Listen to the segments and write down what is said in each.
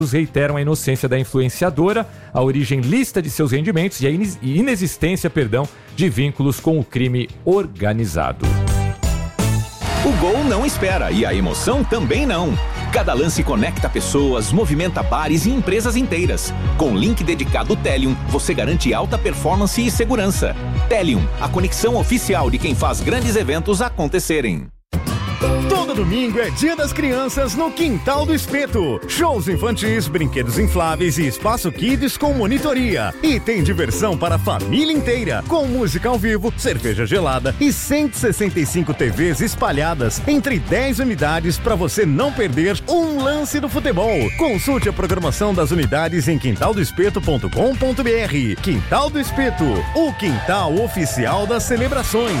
reiteram a inocência da influenciadora, a origem lícita de seus rendimentos e a inexistência, de vínculos com o crime organizado. O gol não espera e a emoção também não. Cada lance conecta pessoas, movimenta bares e empresas inteiras. Com o link dedicado Telium, você garante alta performance e segurança. Telium, a conexão oficial de quem faz grandes eventos acontecerem. Todo domingo é Dia das Crianças no Quintal do Espeto. Shows infantis, brinquedos infláveis e espaço kids com monitoria. E tem diversão para a família inteira, com música ao vivo, cerveja gelada e 165 TVs espalhadas entre 10 unidades para você não perder um lance do futebol. Consulte a programação das unidades em quintaldoespeto.com.br. Quintal do Espeto, o quintal oficial das celebrações.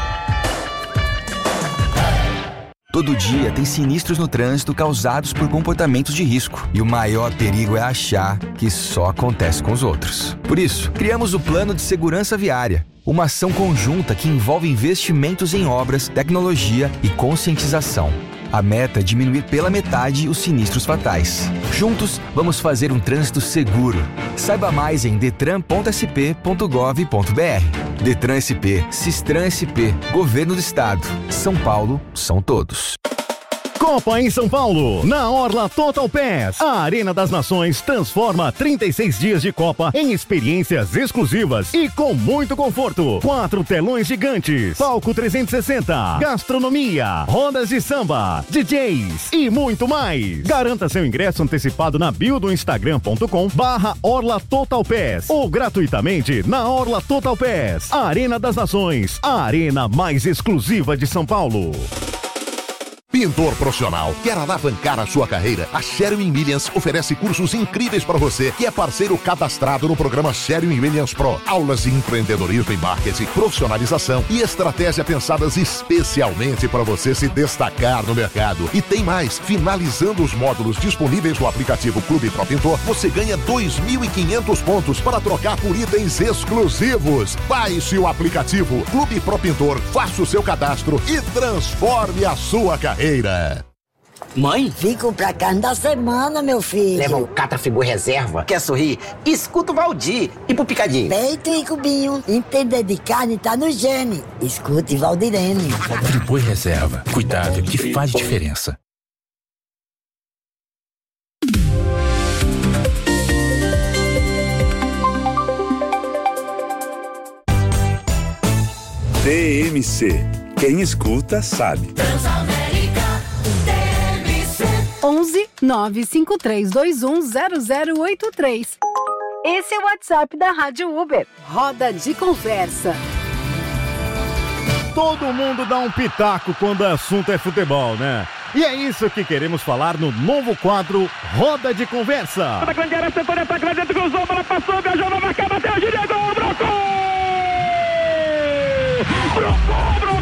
Todo dia tem sinistros no trânsito causados por comportamentos de risco. E o maior perigo é achar que só acontece com os outros. Por isso, criamos o Plano de Segurança Viária. Uma ação conjunta que envolve investimentos em obras, tecnologia e conscientização. A meta é diminuir pela metade os sinistros fatais. Juntos, vamos fazer um trânsito seguro. Saiba mais em detran.sp.gov.br. Detran SP, Sistran SP, Governo do Estado. São Paulo, são todos. Copa em São Paulo, na Orla Total Pass. A Arena das Nações transforma 36 dias de Copa em experiências exclusivas e com muito conforto. 4 telões gigantes, palco 360, gastronomia, rodas de samba, DJs e muito mais. Garanta seu ingresso antecipado na bio do instagram.com/Orla Total Pass ou gratuitamente na Orla Total Pass. Arena das Nações, a arena mais exclusiva de São Paulo. Pintor profissional, quer alavancar a sua carreira? A Sherwin-Williams oferece cursos incríveis para você que é parceiro cadastrado no programa Sherwin-Williams Pro. Aulas de empreendedorismo e marketing, profissionalização e estratégia pensadas especialmente para você se destacar no mercado. E tem mais, finalizando os módulos disponíveis no aplicativo Clube Pro Pintor, você ganha 2.500 pontos para trocar por itens exclusivos. Baixe o aplicativo Clube Pro Pintor, faça o seu cadastro e transforme a sua carreira. Mãe? Vim comprar carne da semana, meu filho. Leva um Catra-Frigo Reserva. Quer sorrir? Escuta o Valdir. E pro Picadinho? Peito e cubinho. Entender de carne tá no gene. Escute Valdirene. Frigo Reserva. Cuidado que faz diferença. DMC. Quem escuta sabe. 11 95321 0083. Esse é o WhatsApp da Rádio Uber. Roda de conversa. Todo mundo dá um pitaco quando o assunto é futebol, né? E é isso que queremos falar no novo quadro Roda de Conversa. Atacante era setor, atacante dentro, cruzou, bola passou, viajou, vai marcar, bateu, gira, gol, brocou! Brocou!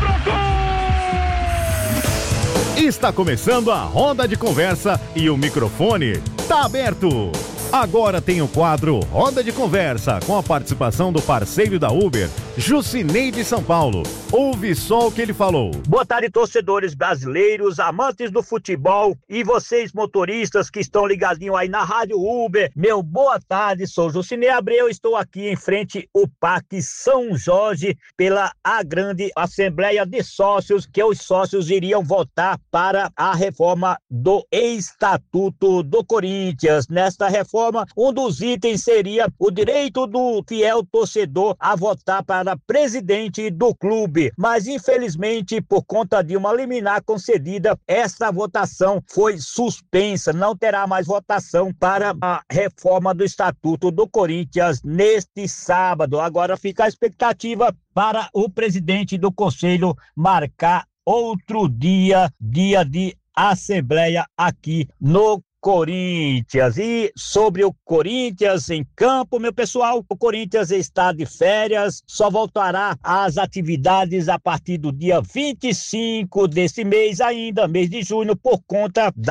Está começando a Roda de Conversa e o microfone tá aberto. Agora tem o quadro Roda de Conversa, com a participação do parceiro da Uber, Jucinei de São Paulo. Ouve só o que ele falou. Boa tarde, torcedores brasileiros, amantes do futebol e vocês motoristas que estão ligadinhos aí na Rádio Uber. Meu boa tarde, sou Jucinei Abreu, estou aqui em frente ao Parque São Jorge pela a grande Assembleia de Sócios, que os sócios iriam votar para a reforma do Estatuto do Corinthians. Nesta reforma, um dos itens seria o direito do fiel torcedor a votar para presidente do clube, mas infelizmente por conta de uma liminar concedida, esta votação foi suspensa, não terá mais votação para a reforma do Estatuto do Corinthians neste sábado. Agora fica a expectativa para o presidente do conselho marcar outro dia de assembleia aqui no Corinthians. E sobre o Corinthians em campo, meu pessoal, o Corinthians está de férias, só voltará às atividades a partir do dia 25 desse mês ainda, mês de junho, por conta da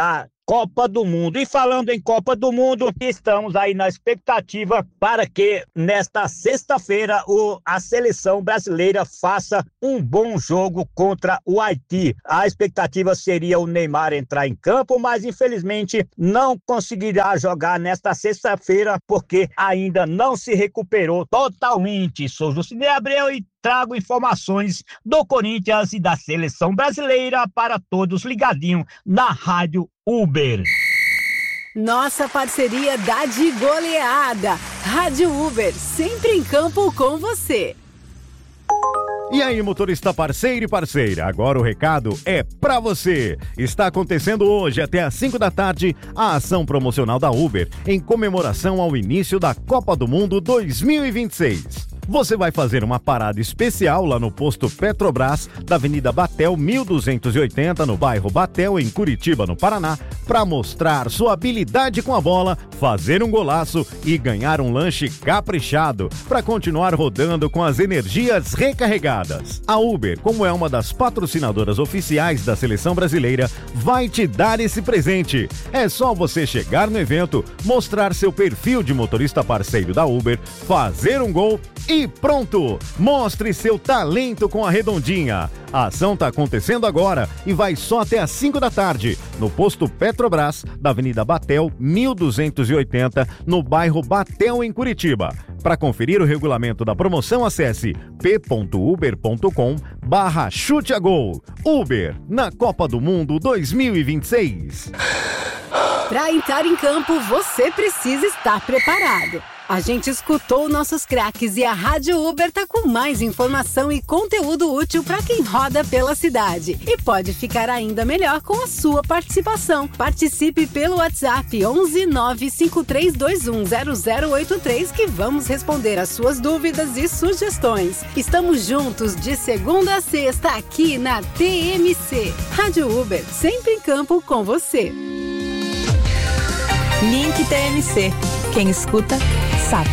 Copa do Mundo. E falando em Copa do Mundo, estamos aí na expectativa para que nesta sexta-feira a seleção brasileira faça um bom jogo contra o Haiti. A expectativa seria o Neymar entrar em campo, mas infelizmente não conseguirá jogar nesta sexta-feira porque ainda não se recuperou totalmente. Sou Jucinei Abreu e trago informações do Corinthians e da seleção brasileira para todos ligadinhos na Rádio Uber. Nossa parceria dá de goleada. Rádio Uber, sempre em campo com você. E aí, motorista parceiro e parceira, agora o recado é pra você. Está acontecendo hoje até às 5 da tarde a ação promocional da Uber em comemoração ao início da Copa do Mundo 2026. Você vai fazer uma parada especial lá no posto Petrobras da Avenida Batel 1280, no bairro Batel, em Curitiba, no Paraná, para mostrar sua habilidade com a bola, fazer um golaço e ganhar um lanche caprichado para continuar rodando com as energias recarregadas. A Uber, como é uma das patrocinadoras oficiais da seleção brasileira, vai te dar esse presente. É só você chegar no evento, mostrar seu perfil de motorista parceiro da Uber, fazer um gol e pronto! Mostre seu talento com a Redondinha. A ação está acontecendo agora e vai só até às 5 da tarde, no posto Petrobras, da Avenida Batel, 1280, no bairro Batel, em Curitiba. Para conferir o regulamento da promoção, acesse p.uber.com/chute-a-gol. Uber, na Copa do Mundo 2026. Para entrar em campo, você precisa estar preparado. A gente escutou nossos craques e a Rádio Uber tá com mais informação e conteúdo útil para quem roda pela cidade. E pode ficar ainda melhor com a sua participação. Participe pelo WhatsApp 11 95321 0083 que vamos responder as suas dúvidas e sugestões. Estamos juntos de segunda a sexta aqui na TMC. Rádio Uber, sempre em campo com você. Link TMC. Quem escuta, sabe.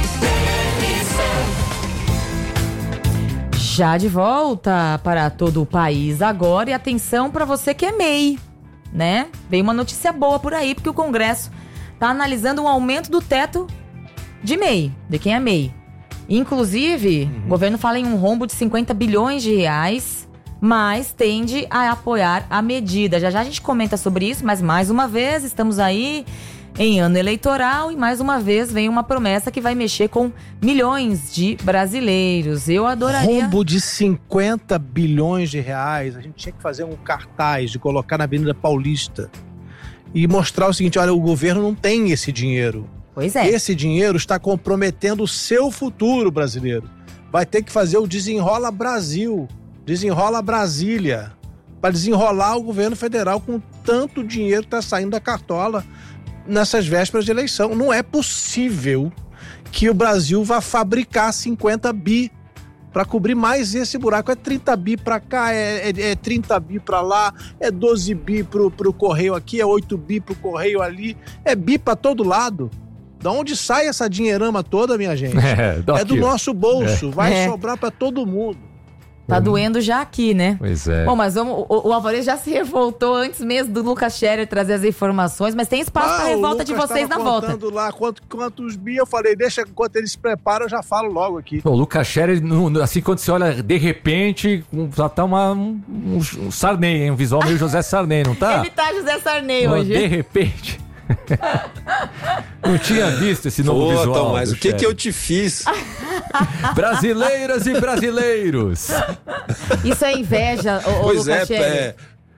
Já de volta para todo o país agora, e atenção para você que é MEI, né? Veio uma notícia boa por aí, porque o Congresso está analisando um aumento do teto de MEI, de quem é MEI. Inclusive, o governo fala em um rombo de 50 bilhões de reais, mas tende a apoiar a medida. Já já a gente comenta sobre isso, mas mais uma vez estamos aí em ano eleitoral e mais uma vez vem uma promessa que vai mexer com milhões de brasileiros. Eu adoraria... Rombo de 50 bilhões de reais. A gente tinha que fazer um cartaz de colocar na Avenida Paulista e mostrar o seguinte: olha, o governo não tem esse dinheiro. Pois é. Esse dinheiro está comprometendo o seu futuro, brasileiro. Vai ter que fazer o Desenrola Brasil, Desenrola Brasília, para desenrolar o governo federal com tanto dinheiro que está saindo da cartola nessas vésperas de eleição. Não é possível que o Brasil vá fabricar 50 bi para cobrir mais esse buraco. É 30 bi para cá, é 30 bi para lá, é 12 bi pro correio aqui, é 8 bi pro correio ali, é bi para todo lado. Da onde sai essa dinheirama toda, minha gente? É do nosso bolso, vai sobrar para todo mundo. Tá doendo já aqui, né? Pois é. Bom, mas o Alvarez já se revoltou antes mesmo do Lucas Scherer trazer as informações, mas tem espaço pra revolta de vocês na volta. Lá quantos bi, eu falei, deixa enquanto ele se prepara, eu já falo logo aqui. O Lucas Scherer, assim, quando você olha, de repente, já tá um Sarney, hein? Um visual meio José Sarney, não tá? Ele tá José Sarney hoje. De repente... Não tinha visto esse novo visual. Mas o que eu te fiz? Brasileiras e brasileiros. Isso é inveja, pois é,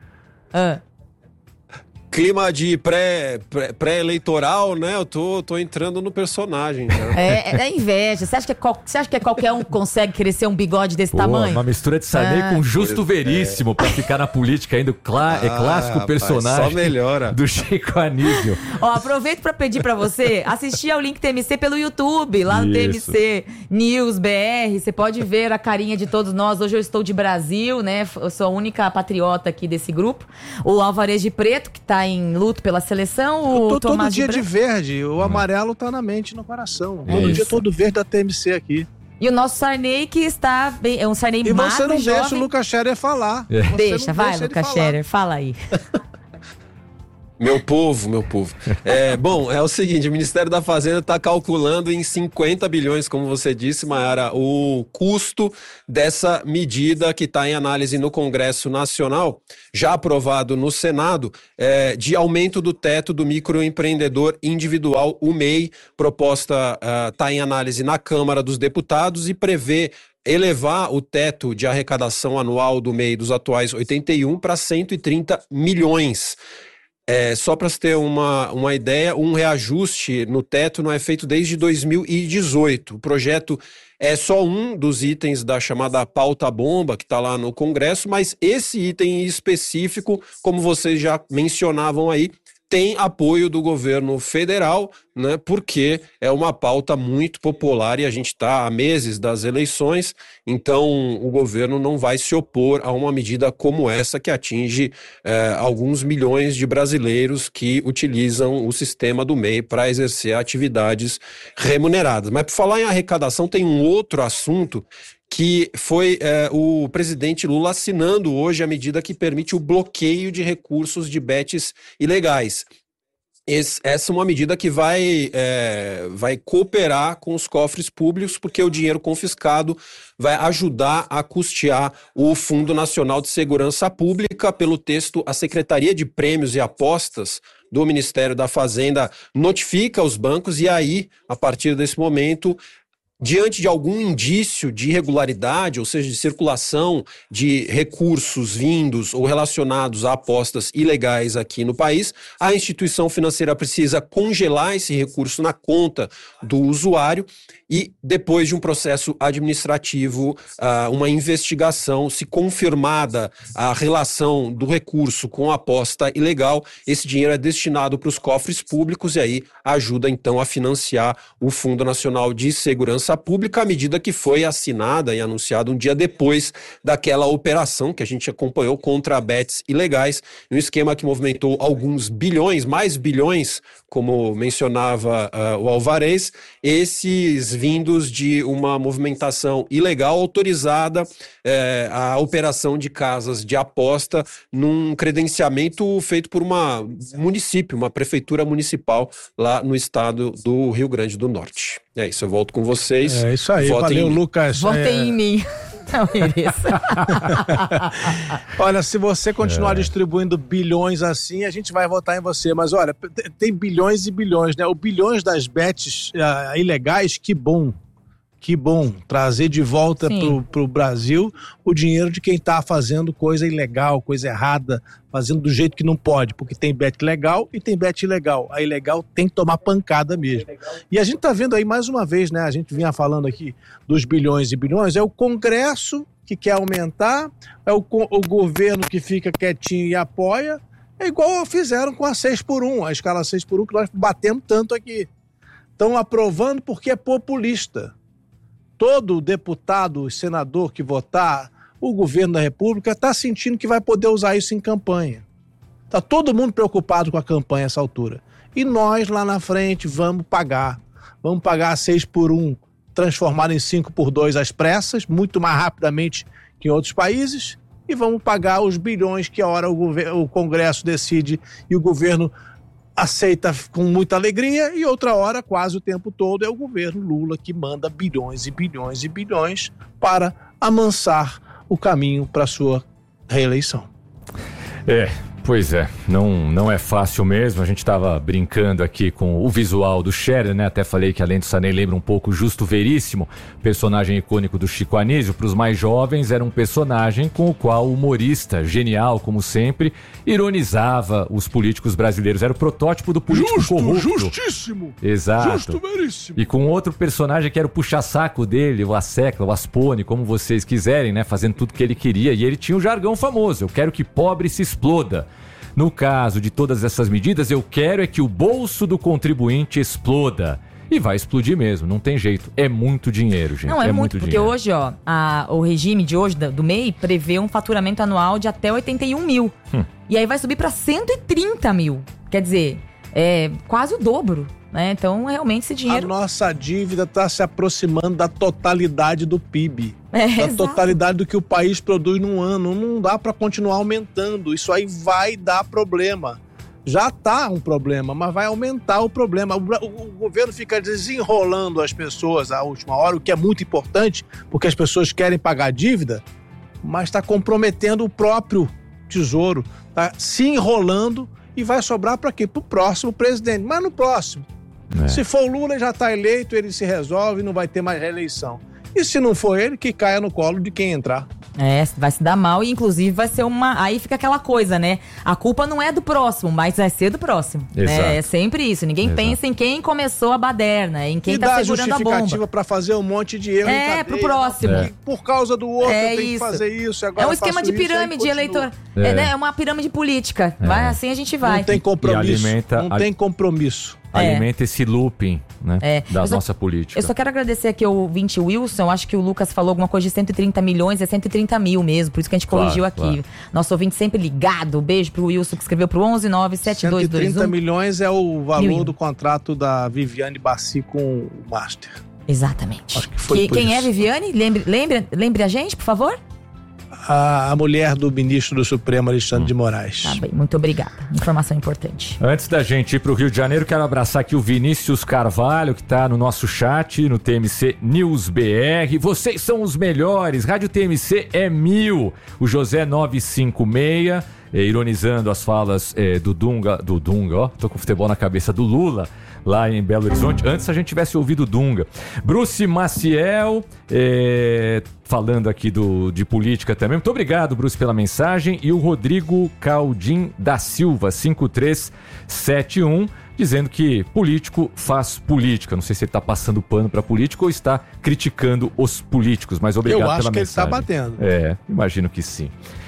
clima de pré-eleitoral, né? Eu tô entrando no personagem. Né? É inveja. Você acha que qualquer um consegue crescer um bigode desse tamanho? Uma mistura de Sarney com Justo Veríssimo pra ficar na política ainda. Clássico personagem. Só melhora. Do Chico Anísio. Aproveito pra pedir pra você assistir ao Link TMC pelo YouTube, lá no TMC News BR. Você pode ver a carinha de todos nós. Hoje eu estou de Brasil, né? Eu sou a única patriota aqui desse grupo. O Alvarez de Preto, que tá em luto pela seleção. Eu tô todo dia de verde, o amarelo tá na mente e no coração. Todo dia todo verde da TMC aqui. E o nosso Sarney, que está bem, é um Sarney magro, e você não jovem. Deixa o Lucas Scherer falar. Deixa, vai, Lucas Scherer, fala aí. Meu povo. Bom, é o seguinte, o Ministério da Fazenda está calculando em 50 bilhões, como você disse, Mayara, o custo dessa medida que está em análise no Congresso Nacional, já aprovado no Senado, de aumento do teto do microempreendedor individual, o MEI. Proposta está em análise na Câmara dos Deputados e prevê elevar o teto de arrecadação anual do MEI dos atuais 81 para 130 milhões. Só para você ter uma ideia, um reajuste no teto não é feito desde 2018. O projeto é só um dos itens da chamada pauta-bomba que está lá no Congresso, mas esse item específico, como vocês já mencionavam aí, tem apoio do governo federal, né, porque é uma pauta muito popular e a gente está há meses das eleições, então o governo não vai se opor a uma medida como essa que atinge alguns milhões de brasileiros que utilizam o sistema do MEI para exercer atividades remuneradas. Mas por falar em arrecadação, tem um outro assunto que foi o presidente Lula assinando hoje a medida que permite o bloqueio de recursos de bets ilegais. Essa é uma medida que vai cooperar com os cofres públicos, porque o dinheiro confiscado vai ajudar a custear o Fundo Nacional de Segurança Pública. Pelo texto, a Secretaria de Prêmios e Apostas do Ministério da Fazenda notifica os bancos e aí, a partir desse momento, diante de algum indício de irregularidade, ou seja, de circulação de recursos vindos ou relacionados a apostas ilegais aqui no país, a instituição financeira precisa congelar esse recurso na conta do usuário e, depois de um processo administrativo, uma investigação, se confirmada a relação do recurso com a aposta ilegal, esse dinheiro é destinado para os cofres públicos e aí ajuda, então, a financiar o Fundo Nacional de Segurança Pública, à medida que foi assinada e anunciada um dia depois daquela operação que a gente acompanhou contra bets ilegais, um esquema que movimentou alguns bilhões, mais bilhões, como mencionava o Alvarez, esses vindos de uma movimentação ilegal autorizada, a operação de casas de aposta num credenciamento feito por uma prefeitura municipal lá no estado do Rio Grande do Norte. É isso, eu volto com vocês. É isso aí, valeu, Lucas. Votem em mim. Não, olha, se você continuar distribuindo bilhões assim, a gente vai votar em você. Mas olha, tem bilhões e bilhões, né? O bilhões das bets ilegais, que bom. Que bom trazer de volta pro Brasil o dinheiro de quem tá fazendo coisa ilegal, coisa errada, fazendo do jeito que não pode, porque tem bet legal e tem bet ilegal. A ilegal tem que tomar pancada mesmo. E a gente tá vendo aí mais uma vez, né? A gente vinha falando aqui dos bilhões e bilhões, é o Congresso que quer aumentar, é o governo que fica quietinho e apoia, é igual fizeram com a 6x1, a escala 6x1 que nós batemos tanto aqui. Estão aprovando porque é populista. Todo deputado, senador que votar, o governo da República está sentindo que vai poder usar isso em campanha. Está todo mundo preocupado com a campanha a essa altura. E nós lá na frente vamos pagar. Vamos pagar a 6x1, transformar em 5x2 às pressas, muito mais rapidamente que em outros países, e vamos pagar os bilhões que a hora o Congresso decide e o governo aceita com muita alegria, e outra hora, quase o tempo todo, é o governo Lula que manda bilhões e bilhões e bilhões para amansar o caminho para a sua reeleição. Pois é, não é fácil mesmo. A gente estava brincando aqui com o visual do Scherer, né? Até falei que além do Sarney lembra um pouco Justo Veríssimo, personagem icônico do Chico Anísio. Para os mais jovens, era um personagem com o qual o humorista, genial como sempre, ironizava os políticos brasileiros. Era o protótipo do político corrupto. Justíssimo! Exato. Justo Veríssimo! E com outro personagem que era o puxa-saco dele, o Assecla, o Aspone, como vocês quiserem, né? Fazendo tudo que ele queria. E ele tinha um jargão famoso: eu quero que pobre se exploda. No caso de todas essas medidas, eu quero é que o bolso do contribuinte exploda. E vai explodir mesmo, não tem jeito. É muito dinheiro, gente. Não, é muito, porque dinheiro. Hoje, o regime de hoje, do MEI, prevê um faturamento anual de até 81 mil. E aí vai subir para 130 mil. Quer dizer, é quase o dobro, né? Então, realmente, esse dinheiro... A nossa dívida está se aproximando da totalidade do PIB. Da exato. Totalidade do que o país produz num ano. Não dá para continuar aumentando. Isso aí vai dar problema. Já está um problema, mas vai aumentar o problema. O governo fica desenrolando as pessoas à última hora, o que é muito importante, porque as pessoas querem pagar a dívida, mas está comprometendo o próprio tesouro, está se enrolando e vai sobrar para quê? Para o próximo presidente, mas no próximo. Se for o Lula, já está eleito, ele se resolve, não vai ter mais reeleição. E se não for ele, que caia no colo de quem entrar. Vai se dar mal e inclusive vai ser aí fica aquela coisa, né? A culpa não é do próximo, mas vai ser do próximo. Né? É sempre isso. Ninguém pensa em quem começou a baderna, em quem tá segurando a bomba. Justificativa para fazer um monte de erro em cadeia, pro próximo. Por causa do outro eu tenho que fazer isso. Agora é um esquema de pirâmide eleitoral. É uma pirâmide política. Vai assim a gente vai. Não tem compromisso. Não tem compromisso. Alimenta esse looping, né, da nossa política. Eu só quero agradecer aqui ao ouvinte Wilson. Acho que o Lucas falou alguma coisa de 130 milhões, é 130 mil mesmo, por isso que a gente corrigiu aqui. Claro. Nosso ouvinte sempre ligado. Beijo pro Wilson, que escreveu pro 1197221. 130 milhões é o valor do contrato da Viviane Bassi com o Master. Exatamente. Acho que foi quem é Viviane? Lembre a gente, por favor. A mulher do ministro do Supremo, Alexandre de Moraes. Tá bem, muito obrigada. Informação importante. Antes da gente ir pro Rio de Janeiro, quero abraçar aqui o Vinícius Carvalho, que tá no nosso chat, no TMC News BR. Vocês são os melhores, Rádio TMC é 1000. O José 956, ironizando as falas do Dunga, ó, tô com futebol na cabeça, do Lula, lá em Belo Horizonte. Antes a gente tivesse ouvido o Dunga. Bruce Maciel, falando aqui de política também. Muito obrigado, Bruce, pela mensagem. E o Rodrigo Caldim da Silva, 5371, dizendo que político faz política. Não sei se ele está passando pano para político ou está criticando os políticos, mas obrigado pela mensagem. Eu acho que ele está batendo. Imagino que sim.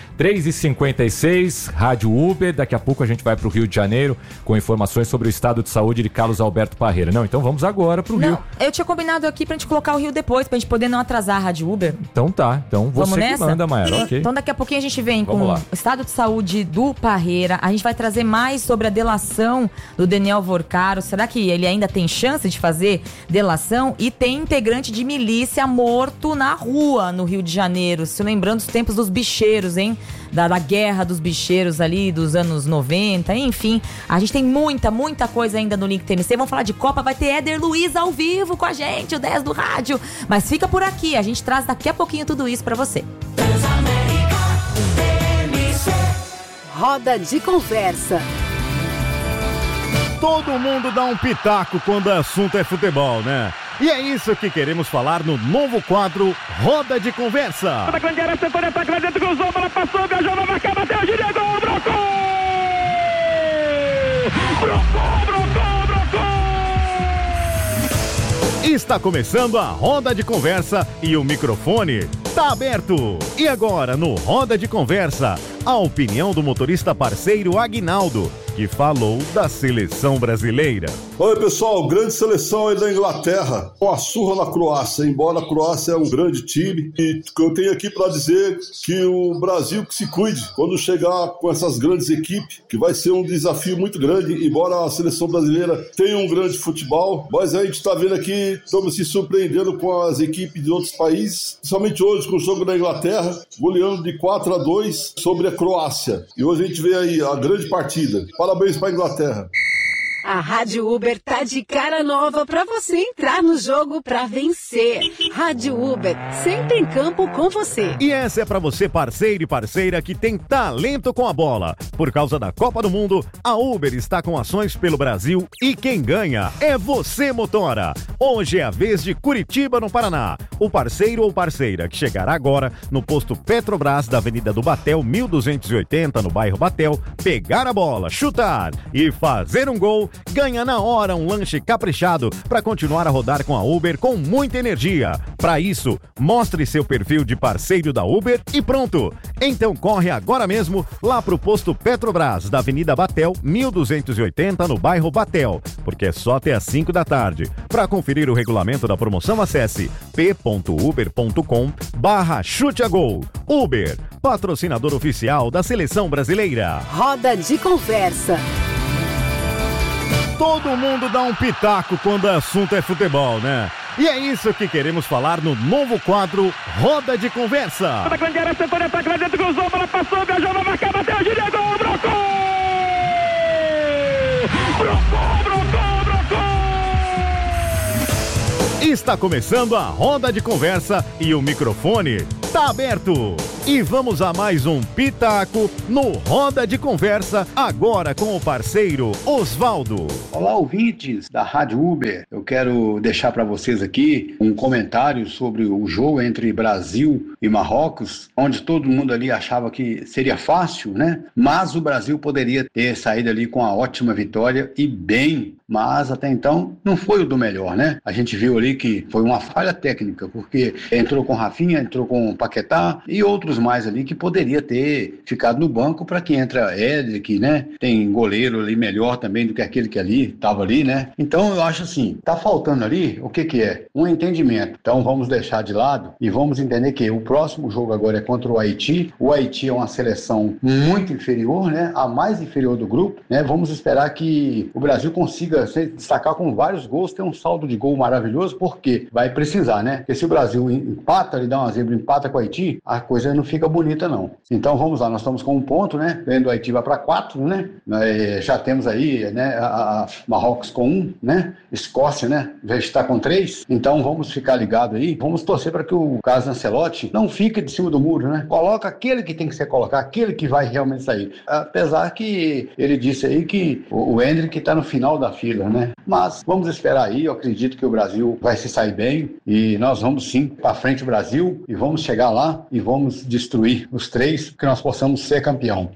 3h56, Rádio Uber. Daqui a pouco a gente vai para o Rio de Janeiro com informações sobre o estado de saúde de Carlos Alberto Parreira. Não, então vamos agora para o Rio. Eu tinha combinado aqui pra gente colocar o Rio depois, pra gente poder não atrasar a Rádio Uber. Então tá, então você vamos nessa? Que manda, Mayara, ok. Então daqui a pouquinho a gente vem com o estado de saúde do Parreira. A gente vai trazer mais sobre a delação do Daniel Vorcaro. Será que ele ainda tem chance de fazer delação? E tem integrante de milícia morto na rua no Rio de Janeiro. Se lembrando dos tempos dos bicheiros, hein? Da guerra dos bicheiros ali dos anos 90, enfim. A gente tem muita coisa ainda no Link TMC. Vamos falar de Copa, vai ter Éder Luiz ao vivo com a gente, o 10 do rádio. Mas fica por aqui, a gente traz daqui a pouquinho tudo isso pra você. Roda de conversa. Todo mundo dá um pitaco quando o assunto é futebol, né? E é isso que queremos falar no novo quadro Roda de Conversa. Da grande área, setor de ataque, lá dentro, cruzou, bola passou, viajou, vai marcar, bateu, gira, gol, brocou! Está começando a Roda de Conversa e o microfone tá aberto. E agora, no Roda de Conversa, a opinião do motorista parceiro Aguinaldo, que falou da seleção brasileira. Oi, pessoal, grande seleção aí da Inglaterra, com a surra na Croácia, embora a Croácia é um grande time, e eu tenho aqui para dizer que o Brasil que se cuide quando chegar com essas grandes equipes, que vai ser um desafio muito grande, embora a seleção brasileira tenha um grande futebol, mas a gente está vendo aqui, estamos se surpreendendo com as equipes de outros países, principalmente hoje com o jogo da Inglaterra, goleando de 4-2 sobre a Croácia, e hoje a gente vê aí a grande partida. Parabéns para a Inglaterra. A Rádio Uber tá de cara nova pra você entrar no jogo pra vencer. Rádio Uber, sempre em campo com você. E essa é pra você, parceiro e parceira que tem talento com a bola. Por causa da Copa do Mundo, a Uber está com ações pelo Brasil e quem ganha é você, motora. Hoje é a vez de Curitiba, no Paraná. O parceiro ou parceira que chegará agora no posto Petrobras da Avenida do Batel, 1280, no bairro Batel, pegar a bola, chutar e fazer um gol, ganha na hora um lanche caprichado para continuar a rodar com a Uber com muita energia. Para isso, mostre seu perfil de parceiro da Uber e pronto. Então corre agora mesmo lá pro posto Petrobras da Avenida Batel, 1280, no bairro Batel, porque é só até às 5 da tarde. Para conferir o regulamento da promoção, acesse p.uber.com/chute-a-gol. Uber, patrocinador oficial da Seleção Brasileira. Roda de Conversa. Todo mundo dá um pitaco quando o assunto é futebol, né? E é isso que queremos falar no novo quadro Roda de Conversa. Da grande área, setor de ataque, lá dentro, cruzou, bola passou, viajou, vai marcar, bateu, gira, gol, brocou! Está começando a roda de conversa e o microfone está aberto. E vamos a mais um Pitaco no Roda de Conversa, agora com o parceiro Osvaldo. Olá, ouvintes da Rádio Uber. Eu quero deixar para vocês aqui um comentário sobre o jogo entre Brasil e Marrocos, onde todo mundo ali achava que seria fácil, né? Mas o Brasil poderia ter saído ali com a ótima vitória e bem, mas até então não foi o do melhor, né? A gente viu ali que foi uma falha técnica, porque entrou com Rafinha, entrou com Paquetá e outros mais ali que poderia ter ficado no banco para que entra Edric, né? Tem goleiro ali melhor também do que aquele que ali estava ali, né? Então eu acho assim, tá faltando ali o que é? Um entendimento. Então vamos deixar de lado e vamos entender que o próximo jogo agora é contra o Haiti. O Haiti é uma seleção muito inferior, né? A mais inferior do grupo, né? Vamos esperar que o Brasil consiga se destacar com vários gols, ter um saldo de gol maravilhoso, porque vai precisar, né? Porque se o Brasil empata, ele dá uma zebra, empata com o Haiti, a coisa não fica bonita, não. Então vamos lá, nós estamos com 1 ponto, né? Vendo o Haiti vai para 4, né? Já temos aí, né? A Marrocos com 1, né? Escócia, né? Já está com 3. Então vamos ficar ligado aí. Vamos torcer para que o Carlos Ancelotti não fique de cima do muro, né? Coloca aquele que tem que ser colocado, aquele que vai realmente sair. Apesar que ele disse aí que o Endrick está no final da fila, né? Mas vamos esperar aí. Eu acredito que o Brasil vai se sair bem e nós vamos sim para frente o Brasil e vamos chegar lá e vamos destruir os 3, que nós possamos ser campeão.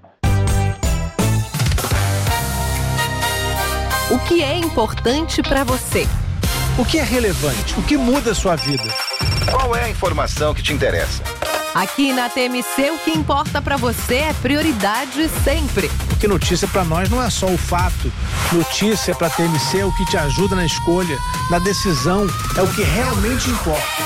O que é importante para você? O que é relevante? O que muda a sua vida? Qual é a informação que te interessa? Aqui na TMC, o que importa para você é prioridade sempre. Porque notícia para nós não é só o fato. Notícia para TMC é o que te ajuda na escolha, na decisão, é o que realmente importa.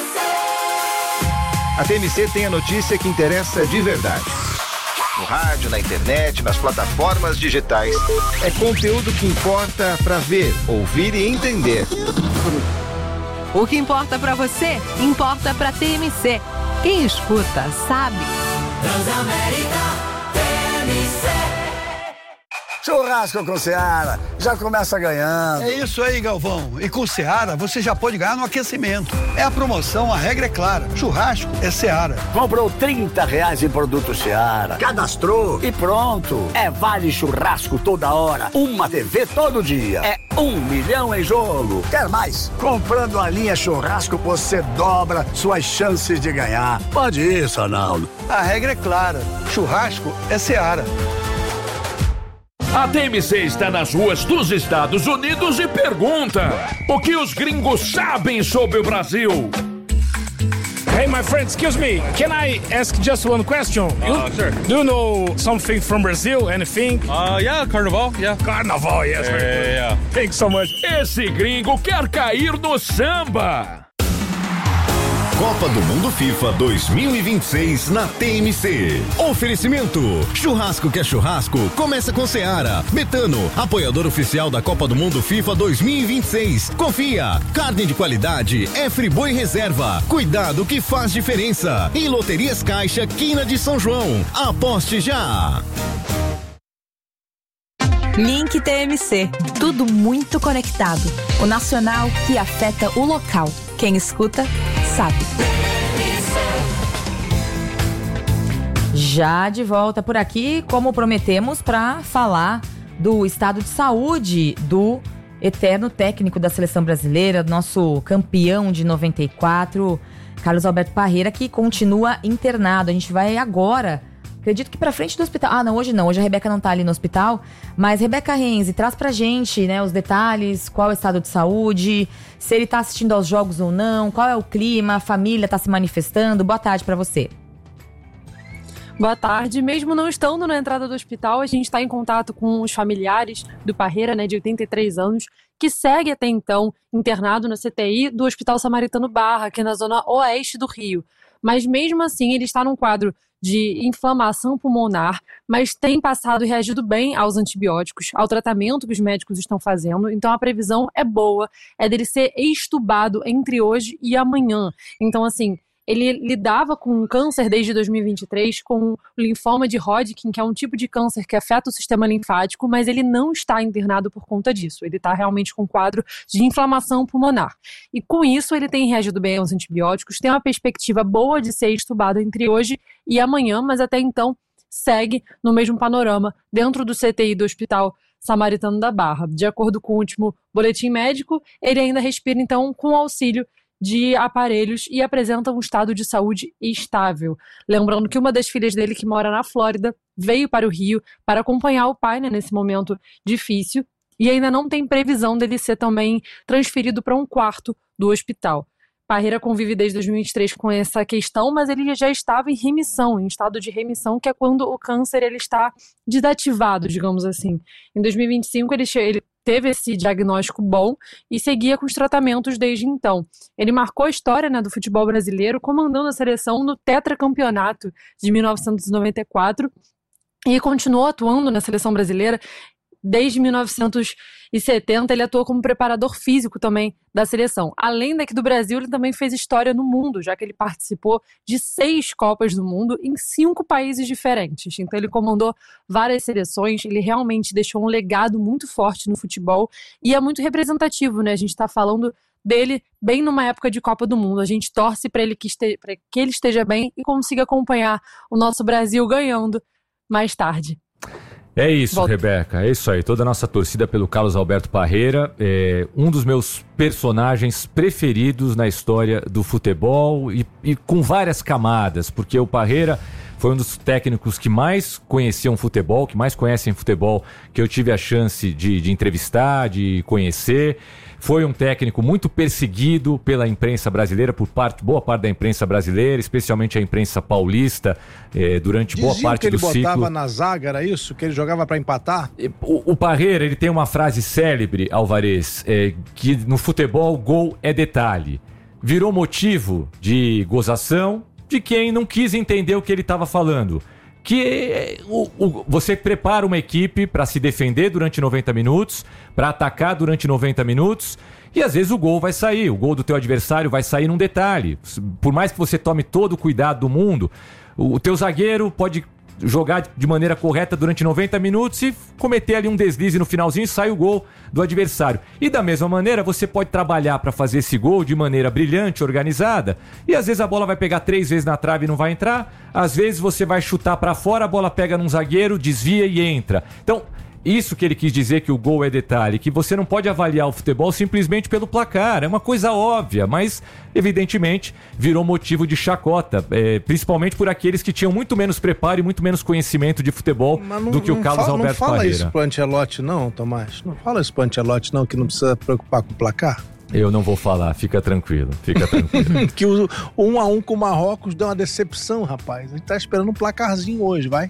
A TMC tem a notícia que interessa de verdade. No rádio, na internet, nas plataformas digitais. É conteúdo que importa para ver, ouvir e entender. O que importa para você, importa para TMC. Quem escuta, sabe. Transamérica, TMC. Churrasco com Seara, já começa ganhando. É isso aí, Galvão. E com Seara, você já pode ganhar no aquecimento. É a promoção, a regra é clara. Churrasco é Seara. Comprou R$30 em produto Seara, cadastrou e pronto. É vale churrasco toda hora, uma TV todo dia. É 1 milhão em jogo. Quer mais? Comprando a linha churrasco, você dobra suas chances de ganhar. Pode isso, Arnaldo. A regra é clara. Churrasco é Seara. A TMC está nas ruas dos Estados Unidos e pergunta: o que os gringos sabem sobre o Brasil? Hey, my friend, excuse me. Can I ask just one question? Sure. Do you know something from Brazil? Anything? Yeah, Carnaval. Yeah. Carnaval, yes. Yeah. Thanks so much. Esse gringo quer cair no samba. Copa do Mundo FIFA 2026 na TMC. Oferecimento: churrasco que é churrasco, começa com Seara. Betano, apoiador oficial da Copa do Mundo FIFA 2026. Confia, carne de qualidade é Friboi Reserva. Cuidado que faz diferença. E Loterias Caixa, Quina de São João. Aposte já. Link TMC. Tudo muito conectado. O nacional que afeta o local. Quem escuta, sabe. Já de volta por aqui, como prometemos, para falar do estado de saúde do eterno técnico da seleção brasileira, nosso campeão de 94, Carlos Alberto Parreira, que continua internado. A gente vai agora, acredito que pra frente do hospital. Ah, não, hoje a Rebeca não tá ali no hospital. Mas, Rebeca Renzi, traz pra gente, né, os detalhes, qual é o estado de saúde, se ele tá assistindo aos jogos ou não, qual é o clima, a família tá se manifestando. Boa tarde pra você. Boa tarde. Mesmo não estando na entrada do hospital, a gente está em contato com os familiares do Parreira, né, de 83 anos, que segue até então internado na CTI do Hospital Samaritano Barra, aqui na zona oeste do Rio. Mas mesmo assim, ele está num quadro de inflamação pulmonar, mas tem passado e reagido bem aos antibióticos, ao tratamento que os médicos estão fazendo. Então a previsão é boa, é dele ser extubado entre hoje e amanhã. Então, assim, Ele lidava com um câncer desde 2023, com o linfoma de Hodgkin, que é um tipo de câncer que afeta o sistema linfático, mas ele não está internado por conta disso. Ele está realmente com um quadro de inflamação pulmonar. E com isso ele tem reagido bem aos antibióticos, tem uma perspectiva boa de ser extubado entre hoje e amanhã, mas até então segue no mesmo panorama dentro do CTI do Hospital Samaritano da Barra. De acordo com o último boletim médico, ele ainda respira então com auxílio de aparelhos e apresenta um estado de saúde estável. Lembrando que uma das filhas dele, que mora na Flórida, veio para o Rio para acompanhar o pai, né, nesse momento difícil, e ainda não tem previsão dele ser também transferido para um quarto do hospital. Parreira convive desde 2023 com essa questão, mas ele já estava em remissão, em estado de remissão, que é quando o câncer ele está desativado, digamos assim. Em 2025 ele teve esse diagnóstico bom e seguia com os tratamentos desde então. Ele marcou a história, né, do futebol brasileiro, comandando a seleção no tetracampeonato de 1994 e continuou atuando na seleção brasileira. Desde 1970, ele atuou como preparador físico também da seleção. Além daqui do Brasil, ele também fez história no mundo, já que ele participou de 6 Copas do Mundo em 5 países diferentes. Então ele comandou várias seleções, ele realmente deixou um legado muito forte no futebol e é muito representativo, né? A gente está falando dele bem numa época de Copa do Mundo. A gente torce para ele que ele esteja bem e consiga acompanhar o nosso Brasil ganhando mais tarde. É isso, Rebeca, é isso aí. Toda a nossa torcida pelo Carlos Alberto Parreira, é um dos meus personagens preferidos na história do futebol e com várias camadas, porque o Parreira foi um dos técnicos que mais conheciam futebol, que mais conhecem futebol, que eu tive a chance de entrevistar, de conhecer. Foi um técnico muito perseguido pela imprensa brasileira, boa parte da imprensa brasileira, especialmente a imprensa paulista, durante boa parte do ciclo. Que ele botava na zaga, era isso? Que ele jogava para empatar? O Parreira, ele tem uma frase célebre, Alvarez, que no futebol gol é detalhe. Virou motivo de gozação de quem não quis entender o que ele estava falando. Que você prepara uma equipe para se defender durante 90 minutos, para atacar durante 90 minutos, e às vezes o gol vai sair, o gol do teu adversário vai sair num detalhe. Por mais que você tome todo o cuidado do mundo, o teu zagueiro pode jogar de maneira correta durante 90 minutos e cometer ali um deslize no finalzinho e sai o gol do adversário. E da mesma maneira, você pode trabalhar para fazer esse gol de maneira brilhante, organizada, e às vezes a bola vai pegar 3 vezes na trave e não vai entrar, às vezes você vai chutar para fora, a bola pega num zagueiro, desvia e entra. Então, isso que ele quis dizer, que o gol é detalhe, que você não pode avaliar o futebol simplesmente pelo placar, é uma coisa óbvia, mas evidentemente virou motivo de chacota, principalmente por aqueles que tinham muito menos preparo e muito menos conhecimento de futebol do que o Carlos Alberto Parreira. Não fala isso pro Ancelotti não, Tomás, não fala isso pro Ancelotti não, que não precisa preocupar com o placar. Eu não vou falar, fica tranquilo. Que o 1-1 com o Marrocos deu uma decepção, rapaz, a gente tá esperando um placarzinho hoje, vai.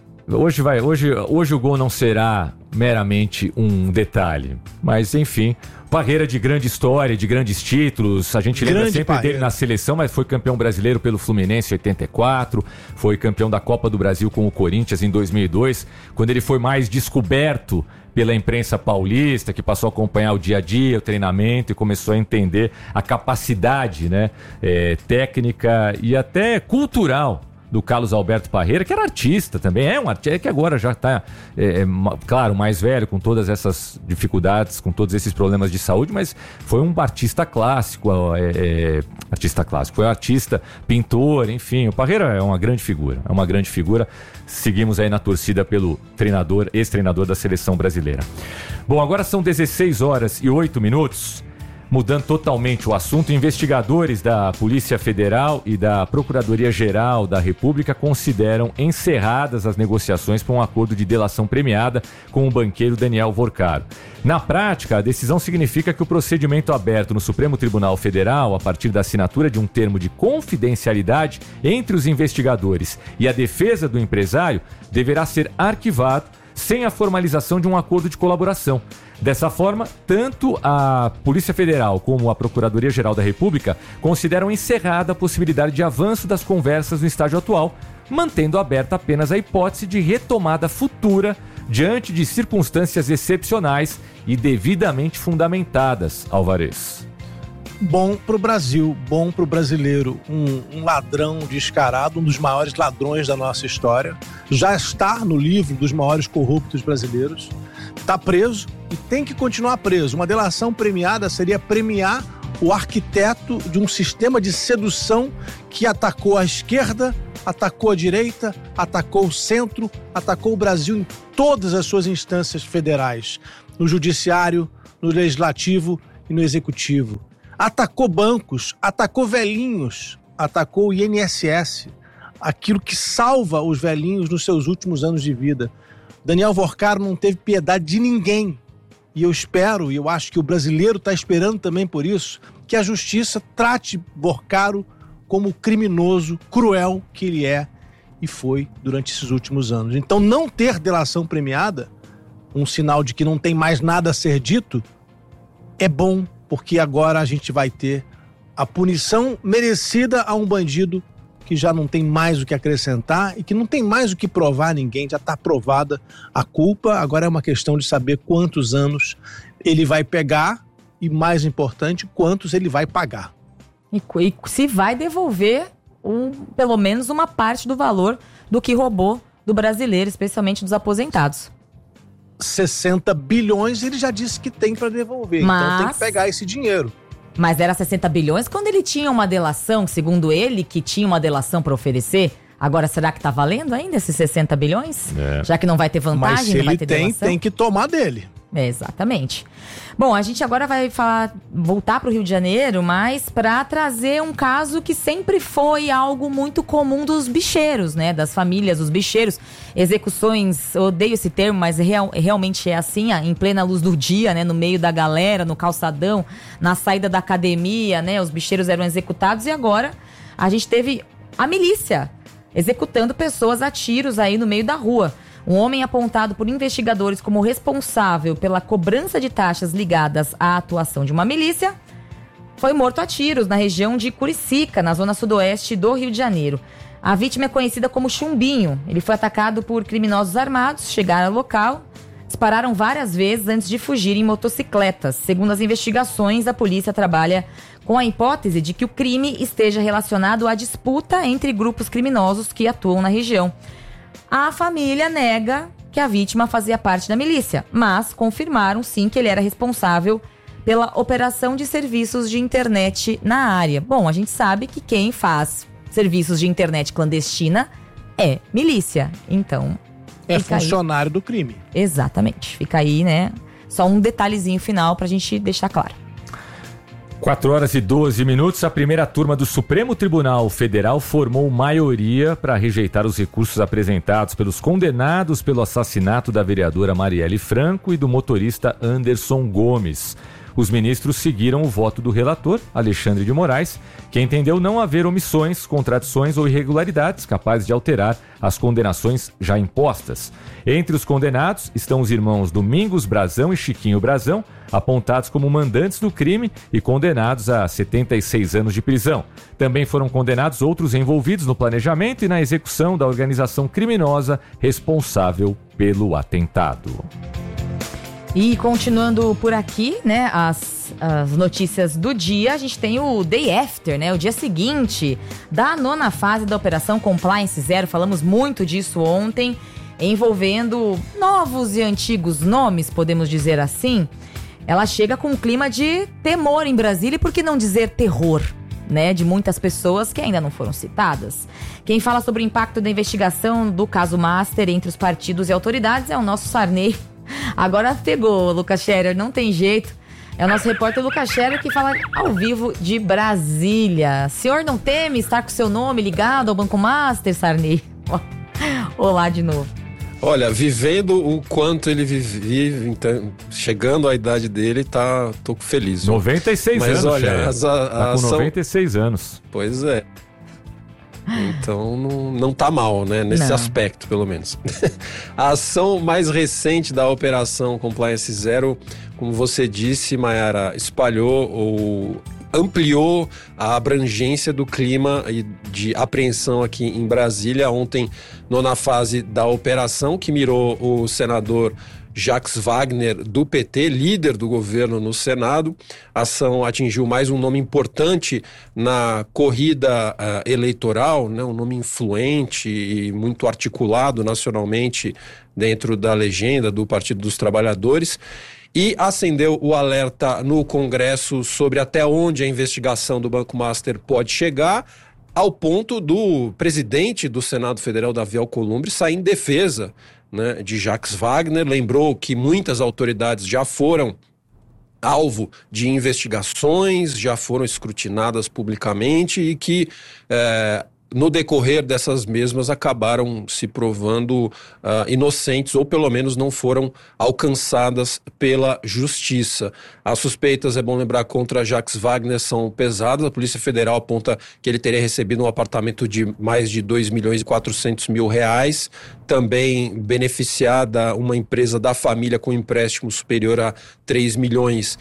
Hoje o gol não será meramente um detalhe, mas enfim, Parreira de grande história, de grandes títulos, a gente lembra sempre dele na seleção, mas foi campeão brasileiro pelo Fluminense em 84, foi campeão da Copa do Brasil com o Corinthians em 2002, quando ele foi mais descoberto pela imprensa paulista, que passou a acompanhar o dia a dia, o treinamento e começou a entender a capacidade, né, técnica e até cultural do Carlos Alberto Parreira, que era artista também, é um artista que agora já está, claro, mais velho, com todas essas dificuldades, com todos esses problemas de saúde, mas foi um artista clássico, foi um artista, pintor, enfim, o Parreira é uma grande figura, seguimos aí na torcida pelo treinador, ex-treinador da seleção brasileira. Bom, agora são 16h08, mudando totalmente o assunto, investigadores da Polícia Federal e da Procuradoria-Geral da República consideram encerradas as negociações para um acordo de delação premiada com o banqueiro Daniel Vorcaro. Na prática, a decisão significa que o procedimento aberto no Supremo Tribunal Federal, a partir da assinatura de um termo de confidencialidade entre os investigadores e a defesa do empresário, deverá ser arquivado sem a formalização de um acordo de colaboração. Dessa forma, tanto a Polícia Federal como a Procuradoria-Geral da República consideram encerrada a possibilidade de avanço das conversas no estágio atual, mantendo aberta apenas a hipótese de retomada futura diante de circunstâncias excepcionais e devidamente fundamentadas, Alvarez. bom para o Brasil, bom para o brasileiro. Um ladrão descarado, um dos maiores ladrões da nossa história. Já está no livro dos maiores corruptos brasileiros. Está preso e tem que continuar preso. Uma delação premiada seria premiar o arquiteto de um sistema de sedução que atacou a esquerda, atacou a direita, atacou o centro, atacou o Brasil em todas as suas instâncias federais. No judiciário, no legislativo e no executivo. Atacou bancos, atacou velhinhos, atacou o INSS, aquilo que salva os velhinhos nos seus últimos anos de vida. Daniel Vorcaro não teve piedade de ninguém. E eu espero, e eu acho que o brasileiro está esperando também por isso, que a justiça trate Vorcaro como o criminoso cruel que ele é e foi durante esses últimos anos. Então, não ter delação premiada, um sinal de que não tem mais nada a ser dito, é bom, porque agora a gente vai ter a punição merecida a um bandido que já não tem mais o que acrescentar e que não tem mais o que provar a ninguém, já está provada a culpa, agora é uma questão de saber quantos anos ele vai pegar e, mais importante, quantos ele vai pagar. E se vai devolver pelo menos uma parte do valor do que roubou do brasileiro, especialmente dos aposentados. 60 bilhões ele já disse que tem para devolver, então tem que pegar esse dinheiro. Mas era 60 bilhões quando ele tinha uma delação, segundo ele, que tinha uma delação para oferecer. Agora, será que tá valendo ainda esses 60 bilhões? Já que não vai ter vantagem, mas se não vai ele ter delação? Tem que tomar dele. Exatamente. Bom, a gente agora vai voltar para o Rio de Janeiro, mas para trazer um caso que sempre foi algo muito comum dos bicheiros, né? Das famílias, dos bicheiros. Execuções, odeio esse termo, mas realmente é assim, em plena luz do dia, né? No meio da galera, no calçadão, na saída da academia, né? Os bicheiros eram executados e agora a gente teve a milícia executando pessoas a tiros aí no meio da rua. Um homem apontado por investigadores como responsável pela cobrança de taxas ligadas à atuação de uma milícia foi morto a tiros na região de Curicica, na zona sudoeste do Rio de Janeiro. A vítima é conhecida como Chumbinho. Ele foi atacado por criminosos armados, chegaram ao local, dispararam várias vezes antes de fugir em motocicletas. Segundo as investigações, a polícia trabalha com a hipótese de que o crime esteja relacionado à disputa entre grupos criminosos que atuam na região. A família nega que a vítima fazia parte da milícia, mas confirmaram sim que ele era responsável pela operação de serviços de internet na área. Bom, a gente sabe que quem faz serviços de internet clandestina é milícia, então... É funcionário do crime. Exatamente, fica aí, né? Só um detalhezinho final pra gente deixar claro. 4h12, a primeira turma do Supremo Tribunal Federal formou maioria para rejeitar os recursos apresentados pelos condenados pelo assassinato da vereadora Marielle Franco e do motorista Anderson Gomes. Os ministros seguiram o voto do relator, Alexandre de Moraes, que entendeu não haver omissões, contradições ou irregularidades capazes de alterar as condenações já impostas. Entre os condenados estão os irmãos Domingos Brazão e Chiquinho Brazão, apontados como mandantes do crime e condenados a 76 anos de prisão. Também foram condenados outros envolvidos no planejamento e na execução da organização criminosa responsável pelo atentado. E continuando por aqui, né, as notícias do dia, a gente tem o Day After, né, o dia seguinte da 9ª fase da Operação Compliance Zero. Falamos muito disso ontem, envolvendo novos e antigos nomes, podemos dizer assim. Ela chega com um clima de temor em Brasília e, por que não dizer terror, né, de muitas pessoas que ainda não foram citadas. Quem fala sobre o impacto da investigação do caso Master entre os partidos e autoridades é o nosso Sarney. Agora pegou, Lucas Scherer, não tem jeito. É o nosso repórter Lucas Scherer que fala ao vivo de Brasília. Senhor não teme estar com seu nome ligado ao Banco Master, Sarney? Olá de novo. Olha, vivendo o quanto ele vive, então, chegando à idade dele, tô feliz. 96 Mas, anos, olha, tá com 96 anos. Pois é. Então não tá mal, né? Nesse aspecto, pelo menos. A ação mais recente da Operação Compliance Zero, como você disse, Mayara, espalhou ou ampliou a abrangência do clima de apreensão aqui em Brasília. Ontem, 9ª fase da operação, que mirou o senador Jacques Wagner, do PT, líder do governo no Senado. A ação atingiu mais um nome importante na corrida eleitoral, né? Um nome influente e muito articulado nacionalmente dentro da legenda do Partido dos Trabalhadores. E acendeu o alerta no Congresso sobre até onde a investigação do Banco Master pode chegar, ao ponto do presidente do Senado Federal, Davi Alcolumbre, sair em defesa, né, de Jacques Wagner. Lembrou que muitas autoridades já foram alvo de investigações, já foram escrutinadas publicamente e que no decorrer dessas mesmas acabaram se provando inocentes, ou pelo menos não foram alcançadas pela justiça. As suspeitas, é bom lembrar, contra Jacques Wagner são pesadas. A Polícia Federal aponta que ele teria recebido um apartamento de mais de R$2.400.000, também beneficiada uma empresa da família com empréstimo superior a R$3 milhões,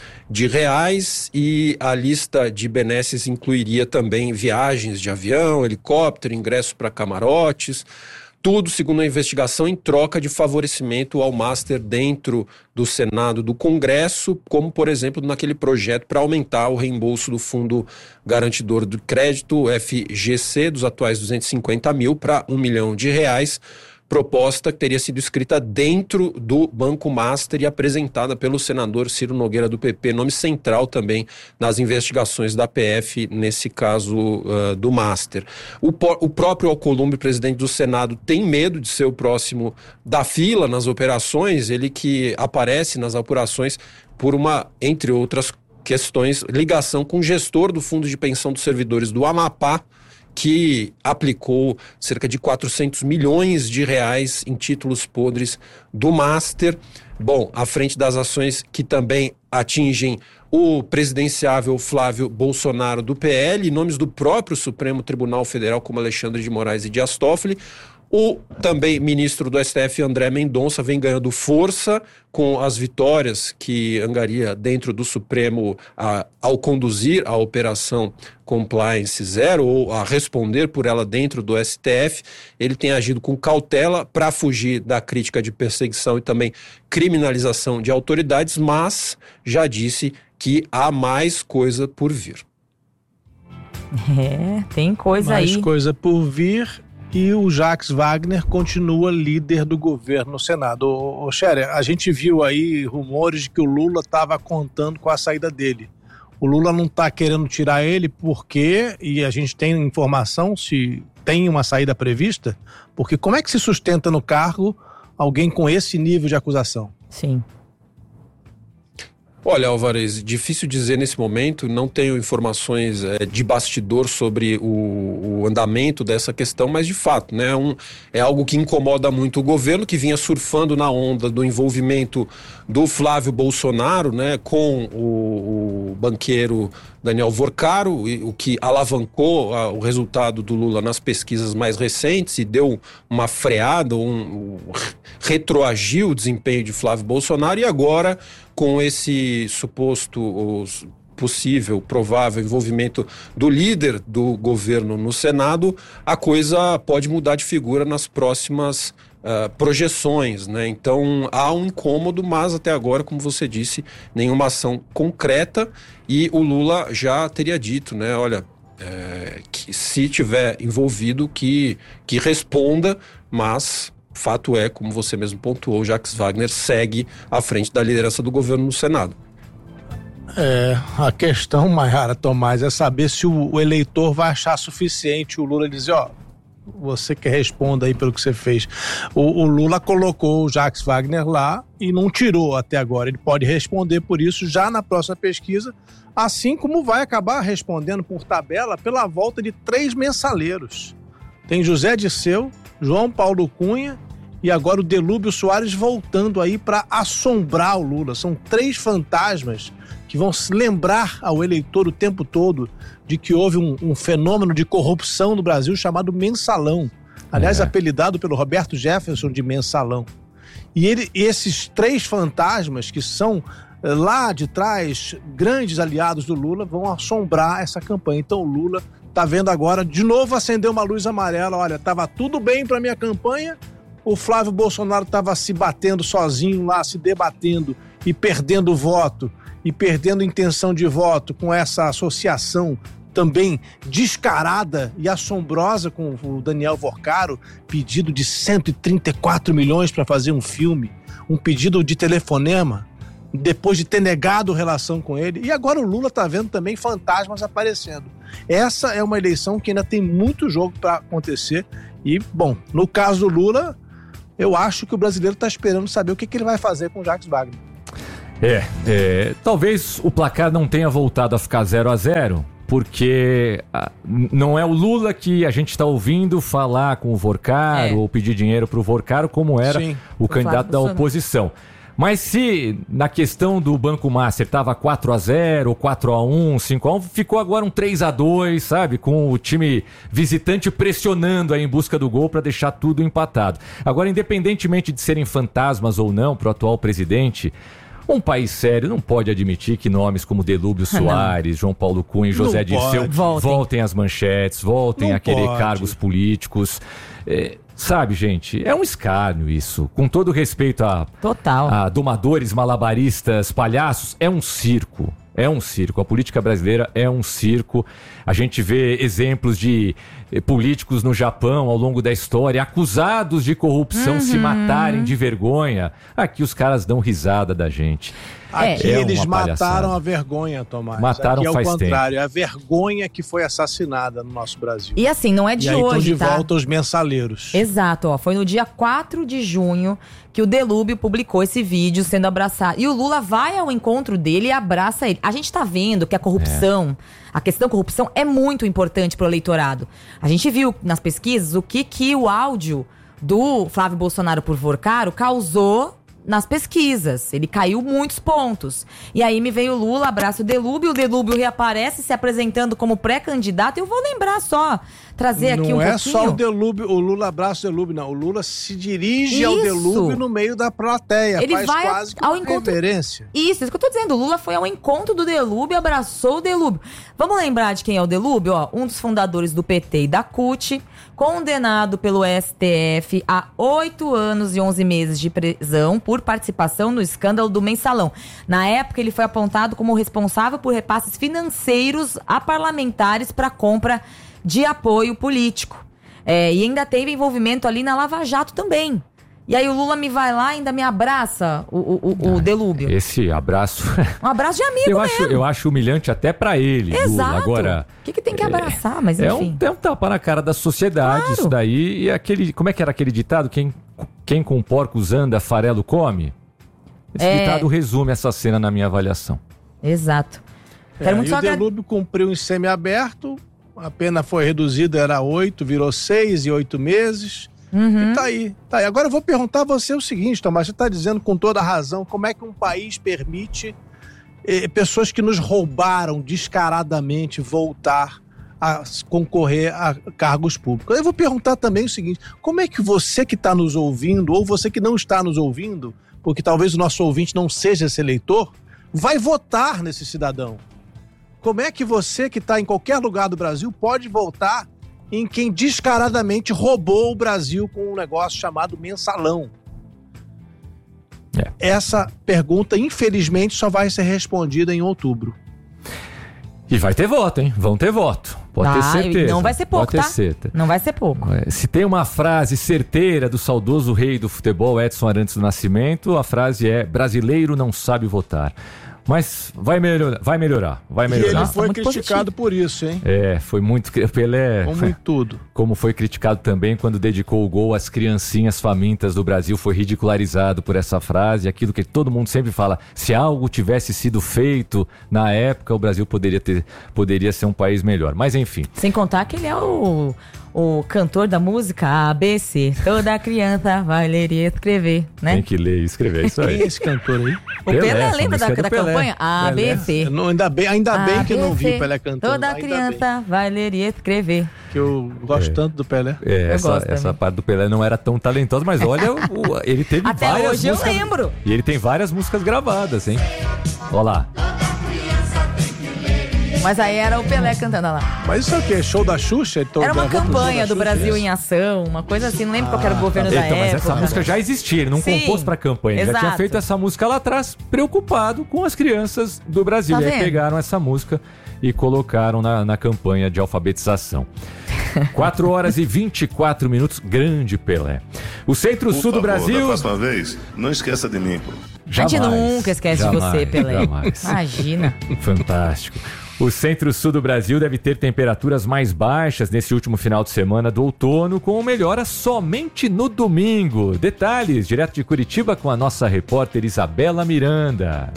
e a lista de benesses incluiria também viagens de avião, helicóptero, ingresso para camarotes, tudo, segundo a investigação, em troca de favorecimento ao Master dentro do Senado, do Congresso, como, por exemplo, naquele projeto para aumentar o reembolso do Fundo Garantidor do Crédito, FGC, dos atuais 250 mil para R$1 milhão, proposta que teria sido escrita dentro do Banco Master e apresentada pelo senador Ciro Nogueira, do PP, nome central também nas investigações da PF, nesse caso do Master. O próprio Alcolumbre, presidente do Senado, tem medo de ser o próximo da fila nas operações, ele que aparece nas apurações por uma, entre outras questões, ligação com o gestor do Fundo de Pensão dos Servidores do Amapá, que aplicou cerca de R$400 milhões em títulos podres do Master. Bom, à frente das ações que também atingem o presidenciável Flávio Bolsonaro, do PL, nomes do próprio Supremo Tribunal Federal, como Alexandre de Moraes e Dias Toffoli. O também ministro do STF, André Mendonça, vem ganhando força com as vitórias que angaria dentro do Supremo ao conduzir a Operação Compliance Zero, ou a responder por ela dentro do STF. Ele tem agido com cautela para fugir da crítica de perseguição e também criminalização de autoridades, mas já disse que há mais coisa por vir. Tem coisa aí. Mais coisa por vir. E o Jacques Wagner continua líder do governo no Senado. Ô Scherer, a gente viu aí rumores de que o Lula estava contando com a saída dele. O Lula não está querendo tirar ele porque, e a gente tem informação se tem uma saída prevista, porque como é que se sustenta no cargo alguém com esse nível de acusação? Sim. Olha, Alvarez, difícil dizer nesse momento, não tenho informações de bastidor sobre o andamento dessa questão, mas de fato, né, é algo que incomoda muito o governo, que vinha surfando na onda do envolvimento do Flávio Bolsonaro, né, com o banqueiro Daniel Vorcaro, o que alavancou o resultado do Lula nas pesquisas mais recentes e deu uma freada, retroagiu o desempenho de Flávio Bolsonaro, e agora, com esse suposto, possível, provável envolvimento do líder do governo no Senado, a coisa pode mudar de figura nas próximas projeções, né? Então há um incômodo, mas até agora, como você disse, nenhuma ação concreta, e o Lula já teria dito, né? Olha, que se tiver envolvido que responda, mas fato é, como você mesmo pontuou, Jacques Wagner segue à frente da liderança do governo no Senado. A questão, Mayara Tomás, é saber se o eleitor vai achar suficiente o Lula dizer, você que responda aí pelo que você fez. O Lula colocou o Jacques Wagner lá e não tirou até agora. Ele pode responder por isso já na próxima pesquisa, assim como vai acabar respondendo por tabela pela volta de 3 mensaleiros. Tem José Dirceu, João Paulo Cunha e agora o Delúbio Soares voltando aí para assombrar o Lula. São 3 fantasmas que vão se lembrar ao eleitor o tempo todo de que houve um fenômeno de corrupção no Brasil chamado mensalão. Aliás, apelidado pelo Roberto Jefferson de mensalão. E esses 3 fantasmas, que são lá de trás grandes aliados do Lula, vão assombrar essa campanha. Então o Lula está vendo agora, de novo, acender uma luz amarela. Olha, estava tudo bem para minha campanha, o Flávio Bolsonaro estava se batendo sozinho lá, se debatendo e perdendo voto, e perdendo intenção de voto com essa associação também descarada e assombrosa com o Daniel Vorcaro, pedido de 134 milhões para fazer um filme, um pedido de telefonema, depois de ter negado relação com ele, e agora o Lula está vendo também fantasmas aparecendo. Essa é uma eleição que ainda tem muito jogo para acontecer, e, bom, no caso do Lula, eu acho que o brasileiro está esperando saber o que ele vai fazer com o Jacques Wagner. Talvez o placar não tenha voltado a ficar 0-0, porque não é o Lula que a gente está ouvindo falar com o Vorcaro ou pedir dinheiro para o Vorcaro, como era o candidato da oposição. Mas se na questão do Banco Master estava 4-0, 4-1, 5-1, ficou agora um 3-2, sabe? Com o time visitante pressionando aí em busca do gol para deixar tudo empatado. Agora, independentemente de serem fantasmas ou não para o atual presidente, um país sério não pode admitir que nomes como Delúbio Soares, João Paulo Cunha e José Dirceu voltem às manchetes, voltem a querer cargos políticos. Sabe, gente, é um escárnio isso. Com todo respeito a domadores, malabaristas, palhaços, é um circo. É um circo. A política brasileira é um circo. A gente vê exemplos de políticos no Japão ao longo da história acusados de corrupção se matarem de vergonha. Aqui os caras dão risada da gente. Aqui eles mataram a vergonha, Tomás. Mataram aqui é o faz contrário, tempo. É a vergonha que foi assassinada no nosso Brasil. E assim, não é de aí hoje, estão de volta os mensaleiros. Exato, ó. Foi no dia 4 de junho que o Delúbio publicou esse vídeo sendo abraçado. E o Lula vai ao encontro dele e abraça ele. A gente tá vendo que a corrupção, a questão corrupção é muito importante pro eleitorado. A gente viu nas pesquisas o que o áudio do Flávio Bolsonaro por Vorcaro causou nas pesquisas. Ele caiu muitos pontos. E aí me veio o Lula, abraça o Delúbio reaparece se apresentando como pré-candidato. Eu vou lembrar só, trazer aqui um pouquinho. Não é só o Delúbio, o Lula abraça o Delúbio, não. O Lula se dirige ao Delúbio no meio da plateia. Ele faz vai quase ao uma encontro. reverência. Isso que eu tô dizendo. O Lula foi ao encontro do Delúbio, abraçou o Delúbio. Vamos lembrar de quem é o Delúbio? Ó, um dos fundadores do PT e da CUT, condenado pelo STF a 8 anos e 11 meses de prisão por participação no escândalo do Mensalão. Na época, ele foi apontado como responsável por repasses financeiros a parlamentares para compra de apoio político. E ainda teve envolvimento ali na Lava Jato também. E aí o Lula me vai lá e ainda me abraça o Delúbio. Esse abraço... Um abraço de amigo mesmo. Eu acho humilhante até pra ele, Exato. Lula. Agora, o que tem que abraçar? Mas enfim. É um tapa na cara da sociedade, isso daí. E aquele... Como é que era aquele ditado? Quem com porcos anda, farelo come? Esse ditado resume essa cena na minha avaliação. Exato. Quero muito e o Delúbio cumpriu em semiaberto, a pena foi reduzida, era 8, virou 6 e 8 meses... E tá aí. Agora eu vou perguntar a você o seguinte, Tomás, você está dizendo com toda a razão, como é que um país permite pessoas que nos roubaram descaradamente voltar a concorrer a cargos públicos? Eu vou perguntar também o seguinte, como é que você que está nos ouvindo, ou você que não está nos ouvindo, porque talvez o nosso ouvinte não seja esse eleitor, vai votar nesse cidadão? Como é que você que está em qualquer lugar do Brasil pode votar em quem descaradamente roubou o Brasil com um negócio chamado Mensalão? Essa pergunta, infelizmente, só vai ser respondida em outubro. E vai ter voto, hein? Vão ter voto. Pode ter certeza. Não vai ser pouco, Pode ter certeza. Não vai ser pouco. Se tem uma frase certeira do saudoso rei do futebol, Edson Arantes do Nascimento, a frase é: brasileiro não sabe votar. Mas vai melhorar. E ele foi criticado por isso, hein? Foi muito... Pelé... Como em tudo. Como foi criticado também quando dedicou o gol às criancinhas famintas do Brasil, foi ridicularizado por essa frase, aquilo que todo mundo sempre fala, se algo tivesse sido feito na época, o Brasil poderia ser um país melhor. Mas enfim. Sem contar que ele é o cantor da música ABC. Toda criança vai ler e escrever, né? Tem que ler e escrever, é isso aí. Quem é esse cantor aí? O Pelé, lembra da campanha? ABC. Ainda bem que eu não vi o Pelé cantando. Toda criança vai ler e escrever. Que eu gosto tanto do Pelé. Essa parte do Pelé não era tão talentosa, mas olha, ele teve até várias hoje músicas. Eu lembro. E ele tem várias músicas gravadas, hein? Olha lá. Mas aí era o Pelé cantando lá. Mas isso é o quê? Show da Xuxa? Então, era uma campanha do Brasil em Ação, uma coisa assim, não lembro qual era o governo da época. Mas essa música já existia, ele não compôs pra campanha. Ele já tinha feito essa música lá atrás, preocupado com as crianças do Brasil. E aí pegaram essa música e colocaram na campanha de alfabetização. 4 horas e 24 minutos, grande Pelé. O Centro-Sul do Brasil... Da próxima vez, não esqueça de mim, pô. A gente nunca esquece de você, Pelé. Jamais. Imagina. Fantástico. O Centro-Sul do Brasil deve ter temperaturas mais baixas nesse último final de semana do outono, com melhora somente no domingo. Detalhes, direto de Curitiba com a nossa repórter Isabela Miranda.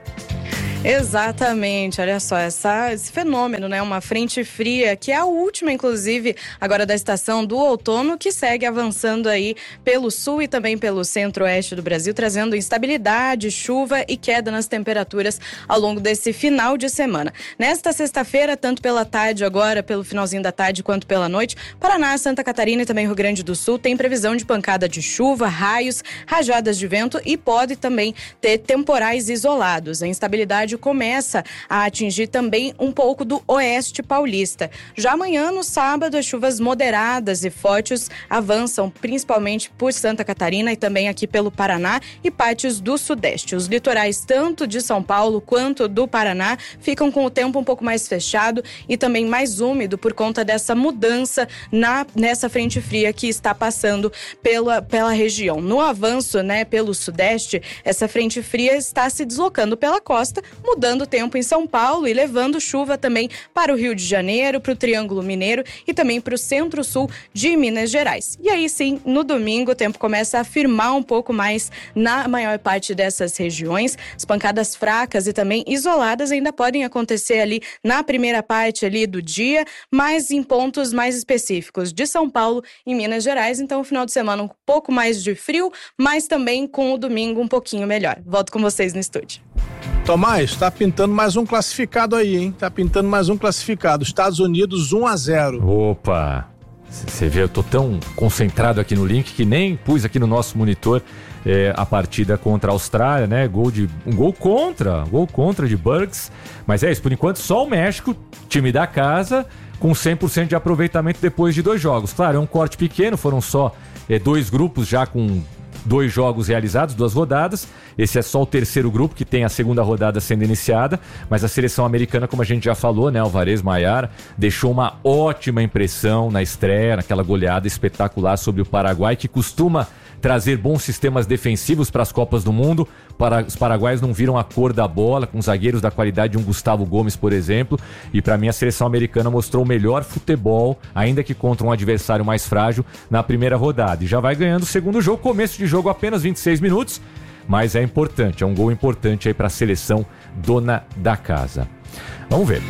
Exatamente, olha só, esse fenômeno, né? Uma frente fria, que é a última, inclusive, agora da estação do outono, que segue avançando aí pelo sul e também pelo centro-oeste do Brasil, trazendo instabilidade, chuva e queda nas temperaturas ao longo desse final de semana. Nesta sexta-feira, tanto pela tarde agora, pelo finalzinho da tarde, quanto pela noite, Paraná, Santa Catarina e também Rio Grande do Sul tem previsão de pancada de chuva, raios, rajadas de vento e pode também ter temporais isolados. A instabilidade começa a atingir também um pouco do oeste paulista. Já amanhã, no sábado, as chuvas moderadas e fortes avançam principalmente por Santa Catarina e também aqui pelo Paraná e partes do sudeste. Os litorais tanto de São Paulo quanto do Paraná ficam com o tempo um pouco mais fechado e também mais úmido por conta dessa mudança nessa frente fria que está passando pela região. No avanço, né, pelo sudeste, essa frente fria está se deslocando pela costa, mudando o tempo em São Paulo e levando chuva também para o Rio de Janeiro, para o Triângulo Mineiro e também para o centro-sul de Minas Gerais. E aí sim, no domingo, o tempo começa a firmar um pouco mais na maior parte dessas regiões. As pancadas fracas e também isoladas ainda podem acontecer ali na primeira parte ali do dia, mas em pontos mais específicos de São Paulo e Minas Gerais. Então, o final de semana um pouco mais de frio, mas também com o domingo um pouquinho melhor. Volto com vocês no estúdio. Tomás, tá pintando mais um classificado aí, hein? Tá pintando mais um classificado. Estados Unidos 1-0. Opa! Você vê, eu tô tão concentrado aqui no link que nem pus aqui no nosso monitor a partida contra a Austrália, né? Um gol contra de Burks. Mas é isso, por enquanto só o México, time da casa, com 100% de aproveitamento depois de 2 jogos. Claro, é um corte pequeno, foram só 2 grupos já com 2 jogos realizados, 2 rodadas. Esse é só o terceiro grupo que tem a segunda rodada sendo iniciada, mas a seleção americana, como a gente já falou, né, Alvarez, Maiara, deixou uma ótima impressão na estreia, naquela goleada espetacular sobre o Paraguai, que costuma trazer bons sistemas defensivos para as Copas do Mundo. Os paraguaios não viram a cor da bola, com zagueiros da qualidade de um Gustavo Gomes, por exemplo, e para mim a seleção americana mostrou o melhor futebol, ainda que contra um adversário mais frágil, na primeira rodada. E já vai ganhando o segundo jogo, começo de jogo apenas 26 minutos, mas é importante, é um gol importante aí para a seleção dona da casa. Vamos ver,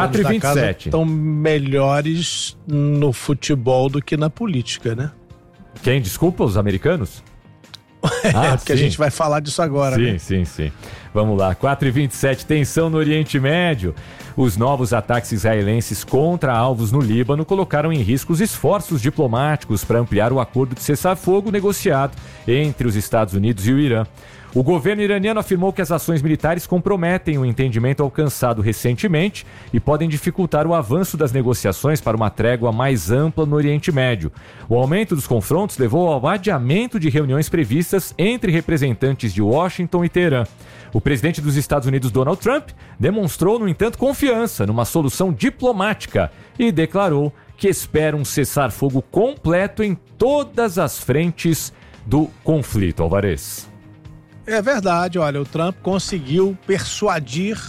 4h27. Estão melhores no futebol do que na política, né? Quem? Desculpa, os americanos? Porque a gente vai falar disso agora. Sim, né? sim. Vamos lá, 4h27, tensão no Oriente Médio. Os novos ataques israelenses contra alvos no Líbano colocaram em risco os esforços diplomáticos para ampliar o acordo de cessar-fogo negociado entre os Estados Unidos e o Irã. O governo iraniano afirmou que as ações militares comprometem o entendimento alcançado recentemente e podem dificultar o avanço das negociações para uma trégua mais ampla no Oriente Médio. O aumento dos confrontos levou ao adiamento de reuniões previstas entre representantes de Washington e Teherã. O presidente dos Estados Unidos, Donald Trump, demonstrou, no entanto, confiança numa solução diplomática e declarou que espera um cessar-fogo completo em todas as frentes do conflito. Alvarez. É verdade, olha, o Trump conseguiu persuadir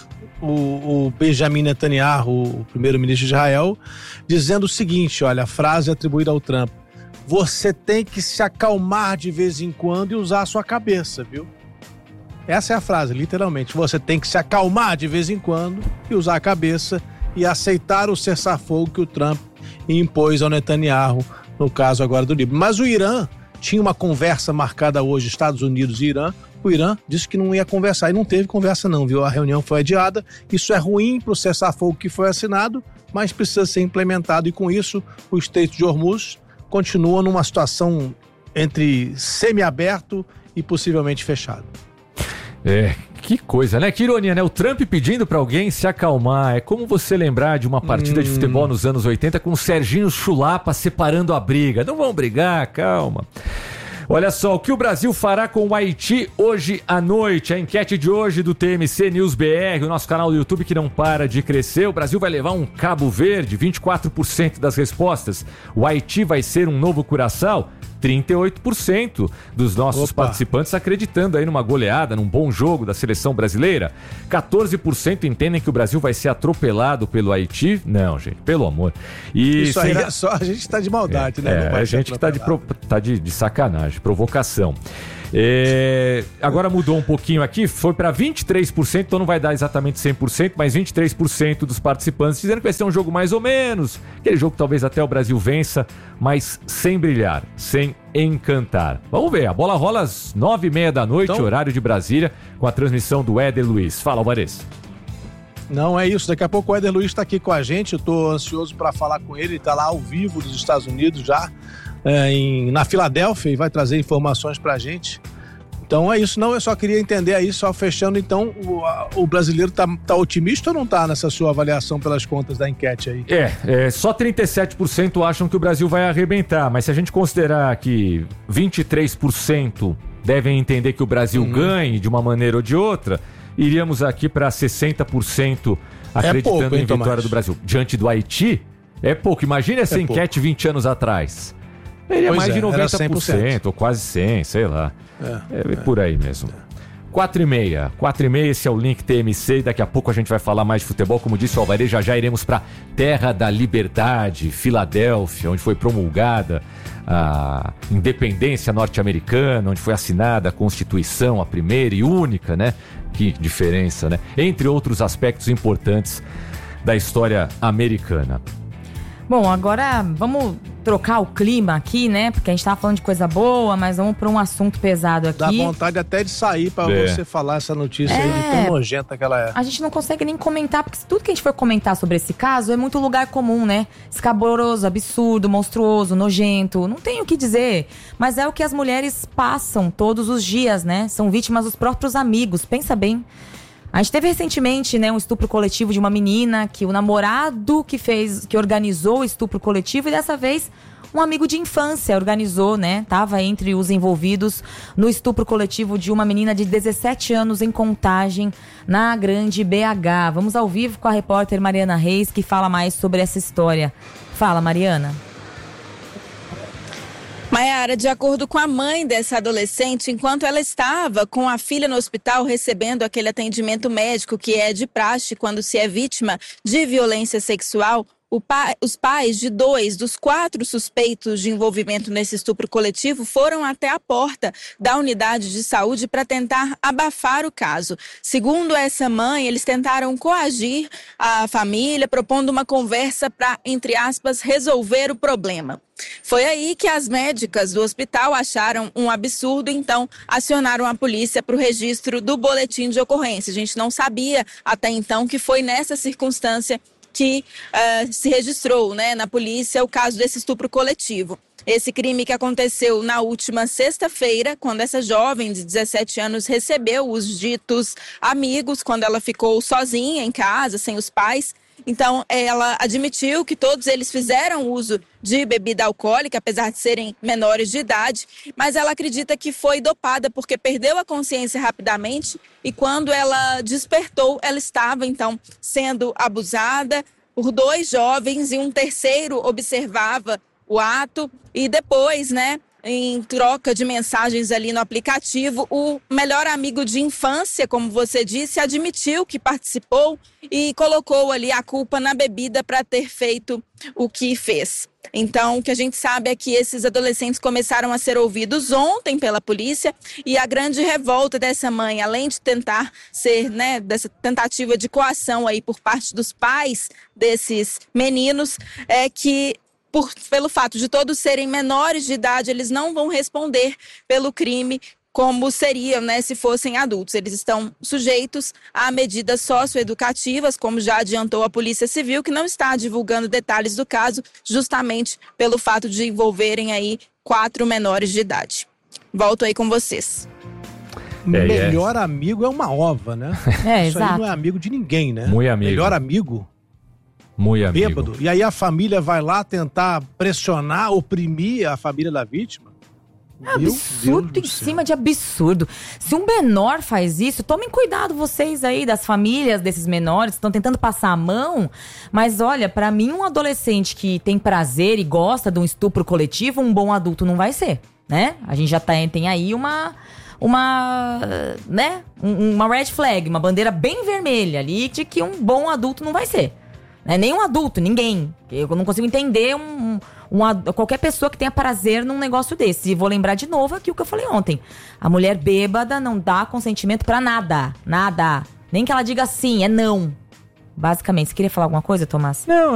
o Benjamin Netanyahu, o primeiro-ministro de Israel, dizendo o seguinte, olha, a frase atribuída ao Trump: você tem que se acalmar de vez em quando e usar a sua cabeça, viu? Essa é a frase, literalmente. Você tem que se acalmar de vez em quando e usar a cabeça e aceitar o cessar-fogo que o Trump impôs ao Netanyahu, no caso agora do Líbano. Mas o Irã tinha uma conversa marcada hoje, Estados Unidos e Irã. O Irã disse que não ia conversar e não teve conversa não, viu? A reunião foi adiada. Isso é ruim para o cessar-fogo que foi assinado, mas precisa ser implementado, e com isso o Estreito de Hormuz continua numa situação entre semi-aberto e possivelmente fechado. Que coisa, né? Que ironia, né? O Trump pedindo pra alguém se acalmar. É como você lembrar de uma partida de futebol nos anos 80 com o Serginho Chulapa separando a briga. Não vão brigar, calma. Olha só, o que o Brasil fará com o Haiti hoje à noite? A enquete de hoje do TMC News BR, o nosso canal do YouTube que não para de crescer. O Brasil vai levar um Cabo Verde, 24% das respostas. O Haiti vai ser um novo Curaçao? 38% dos nossos participantes acreditando aí numa goleada, num bom jogo da seleção brasileira. 14% entendem que o Brasil vai ser atropelado pelo Haiti. Não, gente, pelo amor. E isso aí é só a gente tá de maldade, né? A gente que tá de sacanagem, provocação. Agora mudou um pouquinho aqui, foi para 23%, então não vai dar exatamente 100%, mas 23% dos participantes dizendo que vai ser um jogo mais ou menos, aquele jogo que talvez até o Brasil vença, mas sem brilhar, sem encantar. Vamos ver, a bola rola às 9h30 da noite, então, horário de Brasília, com a transmissão do Éder Luiz. Fala, Alvarez. Não, é isso. Daqui a pouco o Éder Luiz está aqui com a gente. Eu estou ansioso para falar com ele. Ele está lá ao vivo dos Estados Unidos já, na Filadélfia, e vai trazer informações para a gente. Então é isso. Não, eu só queria entender aí, só fechando, então, o brasileiro tá otimista ou não tá nessa sua avaliação pelas contas da enquete aí? Só 37% acham que o Brasil vai arrebentar, mas se a gente considerar que 23% devem entender que o Brasil ganhe de uma maneira ou de outra, iríamos aqui para 60% acreditando em vitória do Brasil. Diante do Haiti, é pouco. Imagina essa enquete 20 anos atrás. Seria mais de 90%, ou quase 100%, sei lá. É por aí mesmo. 4h30, esse é o Link TMC, e daqui a pouco a gente vai falar mais de futebol. Como disse o Alvarez, já iremos para Terra da Liberdade, Filadélfia, onde foi promulgada a independência norte-americana, onde foi assinada a Constituição, a primeira e única, né? Que diferença, né? Entre outros aspectos importantes da história americana. Bom, agora vamos trocar o clima aqui, né? Porque a gente tava falando de coisa boa, mas vamos para um assunto pesado aqui. Dá vontade até de sair para você falar essa notícia aí de tão nojenta que ela é. A gente não consegue nem comentar, porque tudo que a gente for comentar sobre esse caso é muito lugar comum, né? Escaboroso, absurdo, monstruoso, nojento, não tem o que dizer. Mas é o que as mulheres passam todos os dias, né? São vítimas dos próprios amigos, pensa bem. A gente teve recentemente, né, um estupro coletivo de uma menina, que o namorado que organizou o estupro coletivo, e dessa vez um amigo de infância organizou, né? Tava entre os envolvidos no estupro coletivo de uma menina de 17 anos em Contagem, na Grande BH. Vamos ao vivo com a repórter Mariana Reis, que fala mais sobre essa história. Fala, Mariana. Maiara, de acordo com a mãe dessa adolescente, enquanto ela estava com a filha no hospital recebendo aquele atendimento médico que é de praxe quando se é vítima de violência sexual, os pais de 2 dos 4 suspeitos de envolvimento nesse estupro coletivo foram até a porta da unidade de saúde para tentar abafar o caso. Segundo essa mãe, eles tentaram coagir a família, propondo uma conversa para, entre aspas, resolver o problema. Foi aí que as médicas do hospital acharam um absurdo, então acionaram a polícia para o registro do boletim de ocorrência. A gente não sabia até então que foi nessa circunstância que se registrou, né, na polícia o caso desse estupro coletivo. Esse crime que aconteceu na última sexta-feira, quando essa jovem de 17 anos recebeu os ditos amigos, quando ela ficou sozinha em casa, sem os pais. Então, ela admitiu que todos eles fizeram uso de bebida alcoólica, apesar de serem menores de idade, mas ela acredita que foi dopada porque perdeu a consciência rapidamente e quando ela despertou, ela estava, então, sendo abusada por 2 jovens e um terceiro observava o ato e depois, né, em troca de mensagens ali no aplicativo, o melhor amigo de infância, como você disse, admitiu que participou e colocou ali a culpa na bebida para ter feito o que fez. Então, o que a gente sabe é que esses adolescentes começaram a ser ouvidos ontem pela polícia e a grande revolta dessa mãe, além de tentar ser, né, dessa tentativa de coação aí por parte dos pais desses meninos, é que pelo fato de todos serem menores de idade, eles não vão responder pelo crime como seriam, né, se fossem adultos. Eles estão sujeitos a medidas socioeducativas, como já adiantou a Polícia Civil, que não está divulgando detalhes do caso, justamente pelo fato de envolverem aí 4 menores de idade. Volto aí com vocês. Melhor amigo é uma ova, né? Isso exato. aí não é amigo de ninguém, né? Muito amigo. Melhor amigo, muito amigo. bêbado. E aí a família vai lá tentar pressionar, oprimir a família da vítima. É absurdo em cima de absurdo. Se um menor faz isso, tomem cuidado vocês aí das famílias desses menores que estão tentando passar a mão. Mas olha, pra mim um adolescente que tem prazer e gosta de um estupro coletivo, um bom adulto não vai ser, né? A gente já tem aí uma red flag, uma bandeira bem vermelha ali de que um bom adulto não vai ser. Nem um adulto, ninguém. Eu não consigo entender qualquer pessoa que tenha prazer num negócio desse. E vou lembrar de novo aqui o que eu falei ontem. A mulher bêbada não dá consentimento pra nada. Nada. Nem que ela diga sim, é não. Basicamente. Você queria falar alguma coisa, Tomás? Não,